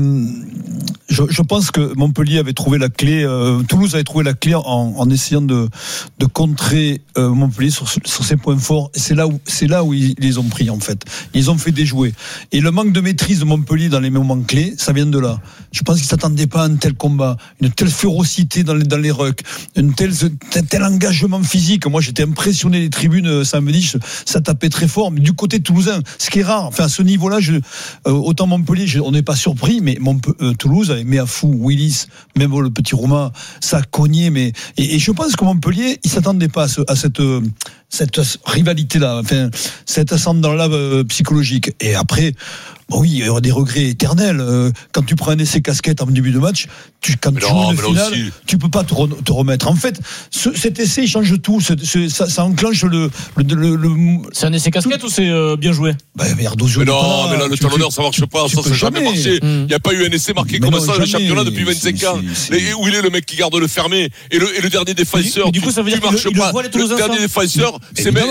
je, je pense que Montpellier avait trouvé la clé, euh, Toulouse avait trouvé la clé en, en essayant de, de contrer euh, Montpellier sur, sur ses points forts. Et c'est là où, c'est là où ils les ont pris, en fait. Ils ont fait déjouer. Et le manque de maîtrise de Montpellier dans les moments clés, ça vient de là. Je pense qu'ils s'attendaient pas à un tel combat, une telle férocité dans les, dans les rucks, un tel, tel, tel engagement physique. Moi, j'étais impressionné des tribunes samedi, ça tapait très fort. Mais du côté toulousain, ce qui est rare, enfin, à ce niveau-là, je, euh, autant Montpellier, je, on n'est pas surpris, mais Montpe- euh, Toulouse, avec Méafou, Willis, même le petit Romain, ça a cogné, mais, et, et je pense que Montpellier, il s'attendait pas à, ce, à cette, euh, cette rivalité-là, enfin, cet ascendant-là euh, psychologique. Et après, bon oui, il y aura des regrets éternels. Euh, quand tu prends un essai casquette en début de match, tu, quand mais tu non, joues le final, aussi. Tu peux pas te, re, te remettre. En fait, ce, cet essai, il change tout. Ce, ce, ça, ça enclenche le, le, le, le. C'est un essai casquette tout... ou c'est euh, bien joué? Bah, mais non, là, mais là, le talonneur, ça marche pas. Ça, ça n'a jamais marché. Il n'y a pas eu un essai marqué mais comme non, ça dans le championnat depuis vingt-cinq ans. Où il est le mec qui garde le fermé et le, et le dernier défenseur. Du coup, ça veut dire qu'il le dernier défenseur, c'est même.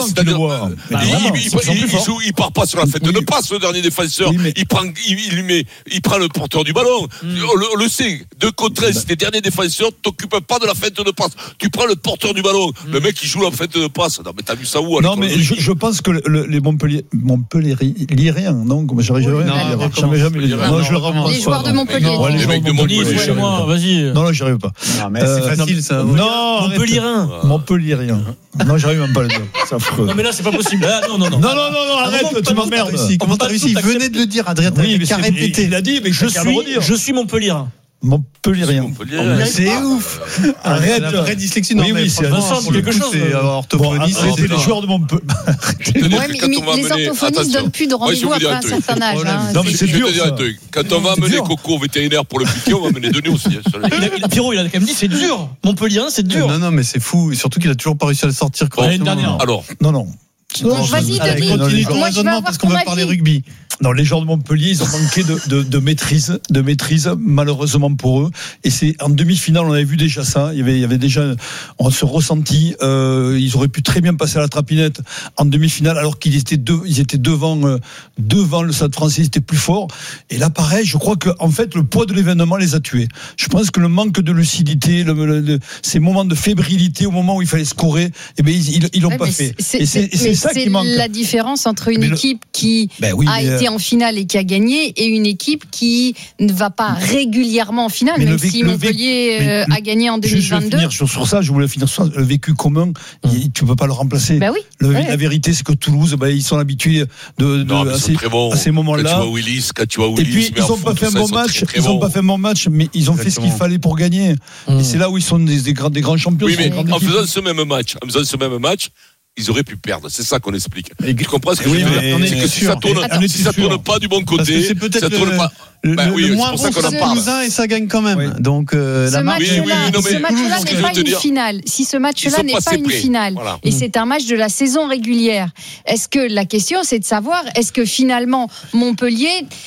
Il part pas sur la fête de passe, le dernier défenseur. Il prend, il, il, met, il prend le porteur du ballon. Mm. On, le, on le sait. De côté, bah. si t'es dernier défenseur, t'occupes pas de la fête de passe. Tu prends le porteur du ballon. Mm. Le mec, il joue la fête de passe. Non, mais t'as vu ça où? Non, mais je, je pense que le, les Montpellier, Montpellier, rien, non? Comme j'aurais jamais, non, jamais, jamais les non, je le Les joueurs de Montpellier. Non, les joueurs de Montpellier, chez moi, vas-y. Non, non, j'y arrive pas. Non, mais c'est facile, ça. Non, Montpellier, rien. Montpellier, rien. Non, j'arrive même pas à le dire. C'est affreux. Non, mais là, c'est pas possible. Non, non, non. Non, non, non, arrête, tu m'emmerdes. Comment t'as réussi? Venez de le dire, Adrien. Oui, mais répété. Il a dit, mais je suis, je suis Montpellier. Montpellierien. C'est ouf. Arrête. La vraie dyslexie, non, oui, oui, c'est Vincent, quelque chose. C'est orthophoniste. C'était les joueurs de Montpellier. Ouais, mais les orthophonistes donnent plus de rendez-vous après un certain âge. Non, mais c'est dur. Quand on va amener Coco au vétérinaire pour le piquer, on va amener Denis aussi. Pierrot, il a quand même dit, c'est dur. Montpellier, c'est dur. Non, non, mais c'est fou. Surtout qu'il a toujours pas réussi à le sortir. L'année dernière. Alors. Non, non. Bon, vas-y, Denis. Continue ton raisonnement parce qu'on va parler rugby. Non, les joueurs de Montpellier, ils ont manqué de, de, de maîtrise, de maîtrise, malheureusement pour eux. Et c'est en demi-finale, on avait vu déjà ça. Il y avait, il y avait déjà, on se ressentit. Euh, ils auraient pu très bien passer à la trapinette en demi-finale, alors qu'ils étaient deux, ils étaient devant, euh, devant le Stade Français, ils étaient plus forts. Et là, pareil, je crois que en fait, le poids de l'événement les a tués. Je pense que le manque de lucidité, le, le, le, ces moments de fébrilité au moment où il fallait scorer, eh ben ils, ils, ils l'ont ouais, pas fait. C'est, et c'est, c'est, c'est ça c'est qui manque. La différence entre une mais équipe le... qui ben oui, a mais... été en finale et qui a gagné et une équipe qui ne va pas régulièrement en finale, mais même vécu, si Montpellier vécu, a gagné en deux mille vingt-deux. Je voulais finir sur, sur ça, je voulais finir sur ça. Le vécu commun, mmh. il, tu ne peux pas le remplacer. Ben oui, le, ouais. La vérité, c'est que Toulouse, ben, ils sont habitués de, de, non, à, ces, bon. à ces moments-là. Quand tu vois Willis, quand tu vois Willis, et puis, ils n'ont pas fait un bon match. Ils n'ont pas fait un bon match, mais ils ont fait ce qu'il fallait pour gagner. Mmh. Et c'est là où ils sont des, des, grands, des grands champions. Oui, mais en faisant ce même match, en faisant ce même match, ils auraient pu perdre. C'est ça qu'on explique. Et tu comprends ce que oui, je veux dire? C'est que si ça tourne, si ça tourne pas du bon côté, c'est peut-être ça tourne le, pas. Le, bah, oui, le moins bon Toulousain et ça gagne quand même. Oui. Donc euh, ce la match-là, oui, oui, non, ce match-là n'est pas une finale. Si ce match-là n'est pas une finale, voilà. et c'est un match de la saison régulière, est-ce que la question c'est de savoir est-ce que finalement Montpellier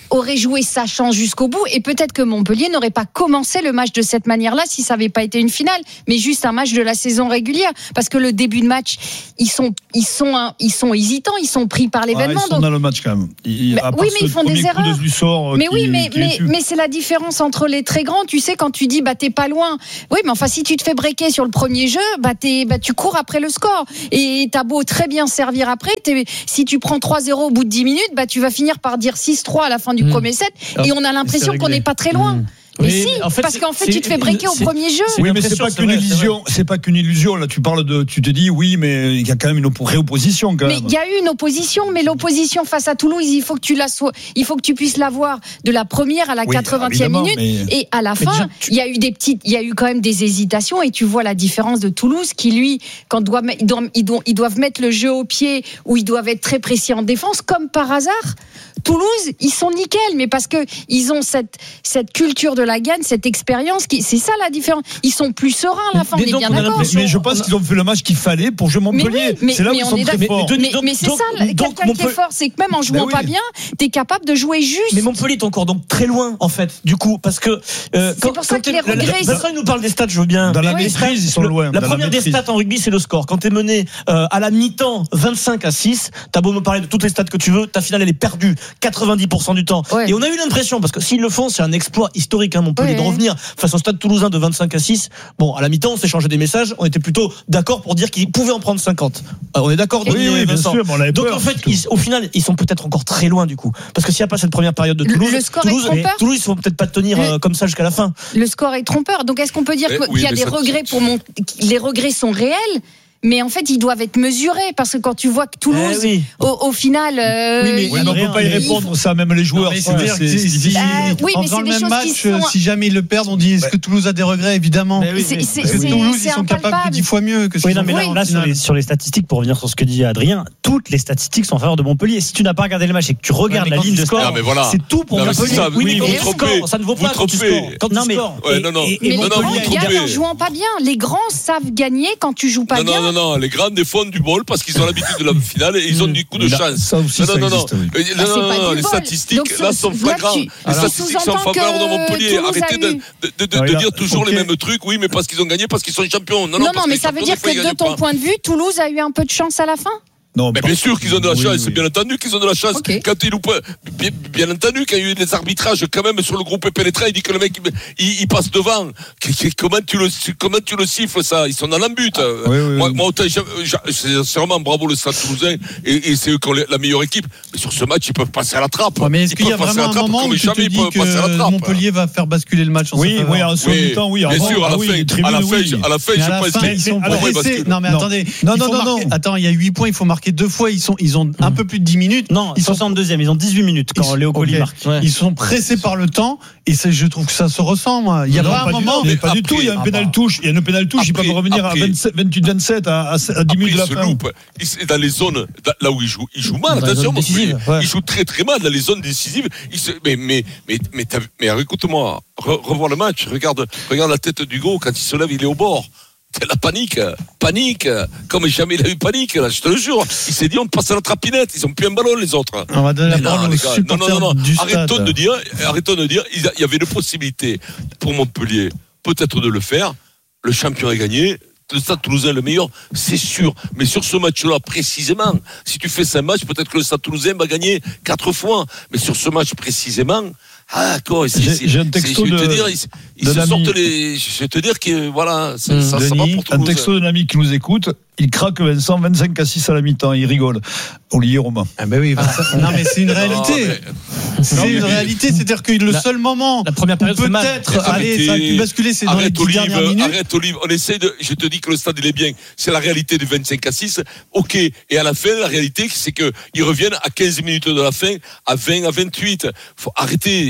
aurait joué sa chance jusqu'au bout et peut-être que Montpellier n'aurait pas commencé le match de cette manière-là si ça n'avait pas été une finale, mais juste un match de la saison régulière. Parce que le début de match, ils sont, ils sont, hein, ils sont hésitants, ils sont pris par l'événement. Ah, ils sont donc... dans le match quand même. Ils, bah, oui, mais ils font des erreurs. Du sort, mais qui, oui, mais, qui mais, mais c'est la différence entre les très grands. Tu sais, quand tu dis bah t'es pas loin. Oui, mais enfin si tu te fais breaker sur le premier jeu, bah, t'es, bah tu cours après le score. Et t'as beau très bien servir après, si tu prends trois zéro au bout de dix minutes, bah tu vas finir par dire six trois à la fin du mmh. premier set. Et on a l'impression qu'on n'est pas très loin. Mmh. Mais oui, si, en fait, parce qu'en fait, tu te fais breaker au premier jeu. Oui, mais c'est pas qu'une illusion. C'est pas qu'une illusion. Là, tu parles de, tu te dis, oui, mais il y a quand même une vraie opposition, quand même. Mais il y a eu une opposition, mais l'opposition face à Toulouse, il faut que tu la sois, il faut que tu puisses la voir de la première à la quatre-vingtième minute, mais... et à la fin, déjà, tu... il y a eu des petites, il y a eu quand même des hésitations, et tu vois la différence de Toulouse, qui lui, quand doit, ils doivent, ils doivent, ils doivent mettre le jeu au pied, où ils doivent être très précis en défense, comme par hasard. Toulouse, ils sont nickel, mais parce que ils ont cette cette culture de la gagne, cette expérience, qui, c'est ça la différence. Ils sont plus sereins à la fin, mais on est bien d'accord. Mais, mais je pense qu'ils ont fait le match qu'il fallait pour jouer Montpellier. Mais oui, mais, c'est là mais où ils sont très forts. Mais, mais, mais c'est donc, ça, donc, quelqu'un Montpellier... qui est fort, c'est que même en jouant oui. pas bien, t'es capable de jouer juste. Mais Montpellier est encore donc très loin, en fait, du coup, parce que euh, c'est quand, pour ça que les regrets. Vincent il nous parle des stats, je veux bien. Dans la maîtrise, ils sont loin. La première des stats en rugby, c'est le score. Quand t'es mené à la mi-temps vingt-cinq à six, t'as beau me parler de toutes les stats que tu veux, ta finale elle est perdue quatre-vingt-dix pour cent du temps. Ouais. Et on a eu l'impression, parce que s'ils le font, c'est un exploit historique, hein, Montpellier, ouais, de revenir face au Stade Toulousain de vingt-cinq à six. Bon, à la mi-temps, on s'est changé des messages, on était plutôt d'accord pour dire qu'ils pouvaient en prendre cinquante. Alors, on est d'accord, oui, oui, bien sûr, on l'avait donc peur, en fait, ils, au final, ils sont peut-être encore très loin du coup, parce que s'il n'y a pas cette première période de Toulouse, le, le score Toulouse, est trompeur. Toulouse, ils ne vont peut-être pas tenir le, euh, comme ça jusqu'à la fin. Le score est trompeur. Donc, est-ce qu'on peut dire mais, qu'il oui, y a des ça, regrets pour mon, les regrets sont réels? Mais en fait, ils doivent être mesurés parce que quand tu vois que Toulouse, eh oui. au, au final, euh, oui, mais oui, on ne peut pas y répondre faut... ça, même les joueurs. Non, c'est ouais, c'est, c'est, c'est difficile. Euh, oui, en mais c'est des le même match, sont... si jamais ils le perdent, on dit est-ce que Toulouse a des regrets, évidemment. Oui, c'est, c'est, parce que c'est, Toulouse, c'est ils sont capables de dix fois mieux que. Oui, non, mais là, là sur, les, sur les statistiques, pour revenir sur ce que dit Adrien, toutes les statistiques sont en faveur de Montpellier. Si tu n'as pas regardé le match et que tu regardes la ligne de score, c'est tout pour Montpellier. Oui, mais vous trompez. Ça ne vaut pas quand tu scores. Non, mais les grands gagnent en jouant pas bien. Les grands savent gagner quand tu joues pas bien. Non, non, non, les grands font du bol parce qu'ils ont l'habitude de la finale et ils ont du coup de chance. Ça aussi, non, non, non, existe, oui. non, non, non, non les statistiques là sont flagrantes. Les statistiques sont en faveur de Montpellier. Arrêtez de, de, de, de dire toujours okay. les mêmes trucs. Oui, mais parce qu'ils ont gagné, parce qu'ils sont champions. Non, non, non, non mais ça veut dire que de ton point de vue, Toulouse a eu un peu de chance à la fin? Non, mais bien sûr qu'ils ont de la oui, chance, oui. bien entendu qu'ils ont de la chance. Okay. Quand ils loupent, bien, bien entendu, quand il y a eu des arbitrages, quand même sur le groupe pénétré, il dit que le mec il, il passe devant. Comment tu le, comment tu le siffles ça? Ils sont dans l'embut. Ah, oui, oui, moi, oui. moi, autant, c'est vraiment bravo le Stade Toulousain et, et c'est eux qui ont la meilleure équipe. Mais sur ce match, ils peuvent passer à la trappe. Ouais, mais est-ce ils qu'il y a vraiment un moment où tu te dis que Montpellier va faire basculer le match en Oui, oui, en second temps, oui. Bien sûr, à la fin, à la fin, à la fin, je pense. Non, mais attendez. Non, non, non, non. Attends, il y a huit points, il faut marquer deux fois. Ils sont Ils ont un peu plus de dix minutes. Non, ils sont soixante-deuxième, ils ont dix-huit minutes quand Léo Colli marque. Ouais. Ils sont pressés par le temps et c'est, je trouve que ça se ressent, moi. Il y a non, pas un moment. Mais pas du tout, il y a une pénale touche. Il y a une pénale touche, ils peuvent revenir à vingt-huit vingt-sept à dix minutes de la fin. Dans les zones là où ils jouent, ils jouent mal. Attention, ils jouent très très mal dans les zones décisives. Mais mais mais mais mais écoute-moi, revoir le match. Regarde regarde la tête d'Hugo quand il se lève, il est au bord. C'est la panique, panique, comme jamais il a eu panique, là, je te le jure. Il s'est dit, on passe à la trapinette, ils ont plus un ballon, les autres. On va donner la parole aux supporters non, non, non, non. Arrêtons de dire, arrêtons de dire, il y avait une possibilité pour Montpellier, peut-être de le faire. Le champion est gagné. Le Stade Toulousain le meilleur, c'est sûr. Mais sur ce match-là, précisément, si tu fais cinq matchs, peut-être que le Stade Toulousain va gagner quatre fois. Mais sur ce match précisément, ah d'accord, c'est, j'ai, c'est, j'ai un texto c'est, je de, vais te dire, ils, ils se sortent les, je vais te dire que voilà, c'est, mmh. ça, Denis, ça va pour Toulouse. Un texto d'un ami qui nous écoute, il craque Vincent, vingt-cinq à six à la mi-temps, il rigole. Olivier Romain. Ah ben oui, Vincent. Non mais c'est une réalité. Non, mais... C'est non, une mais... réalité, c'est-à-dire que le la, seul moment la première période peut-être, allez, ça a pu basculer, c'est dans les dix dernières minutes. Arrête Olive, on essaie de, je te dis que le stade il est bien, c'est la réalité du vingt-cinq à six, ok, et à la fin, la réalité c'est que ils reviennent à quinze minutes de la fin, à vingt à vingt-huit. Faut arrêter,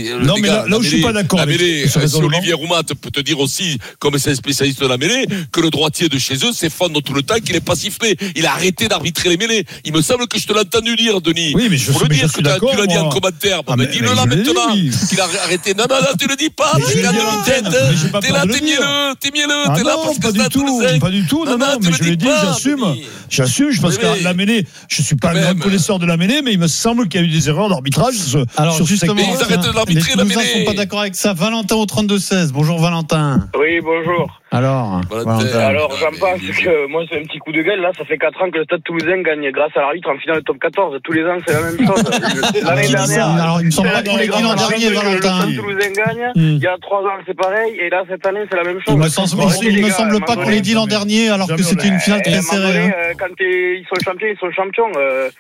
Non, mais là, là où je suis pas d'accord. La mêlée, si Olivier Roumat peut te dire aussi, comme c'est un spécialiste de la mêlée, que le droitier de chez eux s'effondre tout le temps, qu'il n'est pas sifflé. Il a arrêté d'arbitrer les mêlées. Il me semble que je te l'ai entendu dire, Denis. Oui, mais je Faut le mais dire je que tu l'as dit en commentaire. Ah, mais, mais, dis-le mais là maintenant. Dit, oui. Qu'il a arrêté. Non, non, non, tu le dis pas. T'es là, t'es là, t'es mielleux, t'es mielleux, ah t'es là non, parce que pas c'est du tout, pas du tout. Non, non, mais je l'ai dit, j'assume. J'assume. Je pense que la mêlée, je suis pas un grand connaisseur de la mêlée, mais il me semble qu'il y a eu des erreurs d'arbitrage. Alors sur justement, ils arrêtent de l'arbitrer la mêlée. Ils ne sont pas d'accord avec ça. Valentin au trente-deux seize. Bonjour Valentin. Oui, bonjour. Alors, Valentin. Alors, j'en pense que moi, c'est un petit coup de gueule. Là, ça fait quatre ans que le Stade Toulousain gagne grâce à l'arbitre en finale de top quatorze. Tous les ans, c'est la même chose. L'année dernière. Alors, il me semble pas qu'on l'ait dit l'an dernier, Valentin. Le Stade Toulousain gagne. Il y a trois ans, c'est pareil. Et là, cette année, c'est la même chose. Il me semble, il me semble pas qu'on l'ait dit l'an dernier, alors que c'était une finale très serrée. Quand ils sont champions, ils sont champions.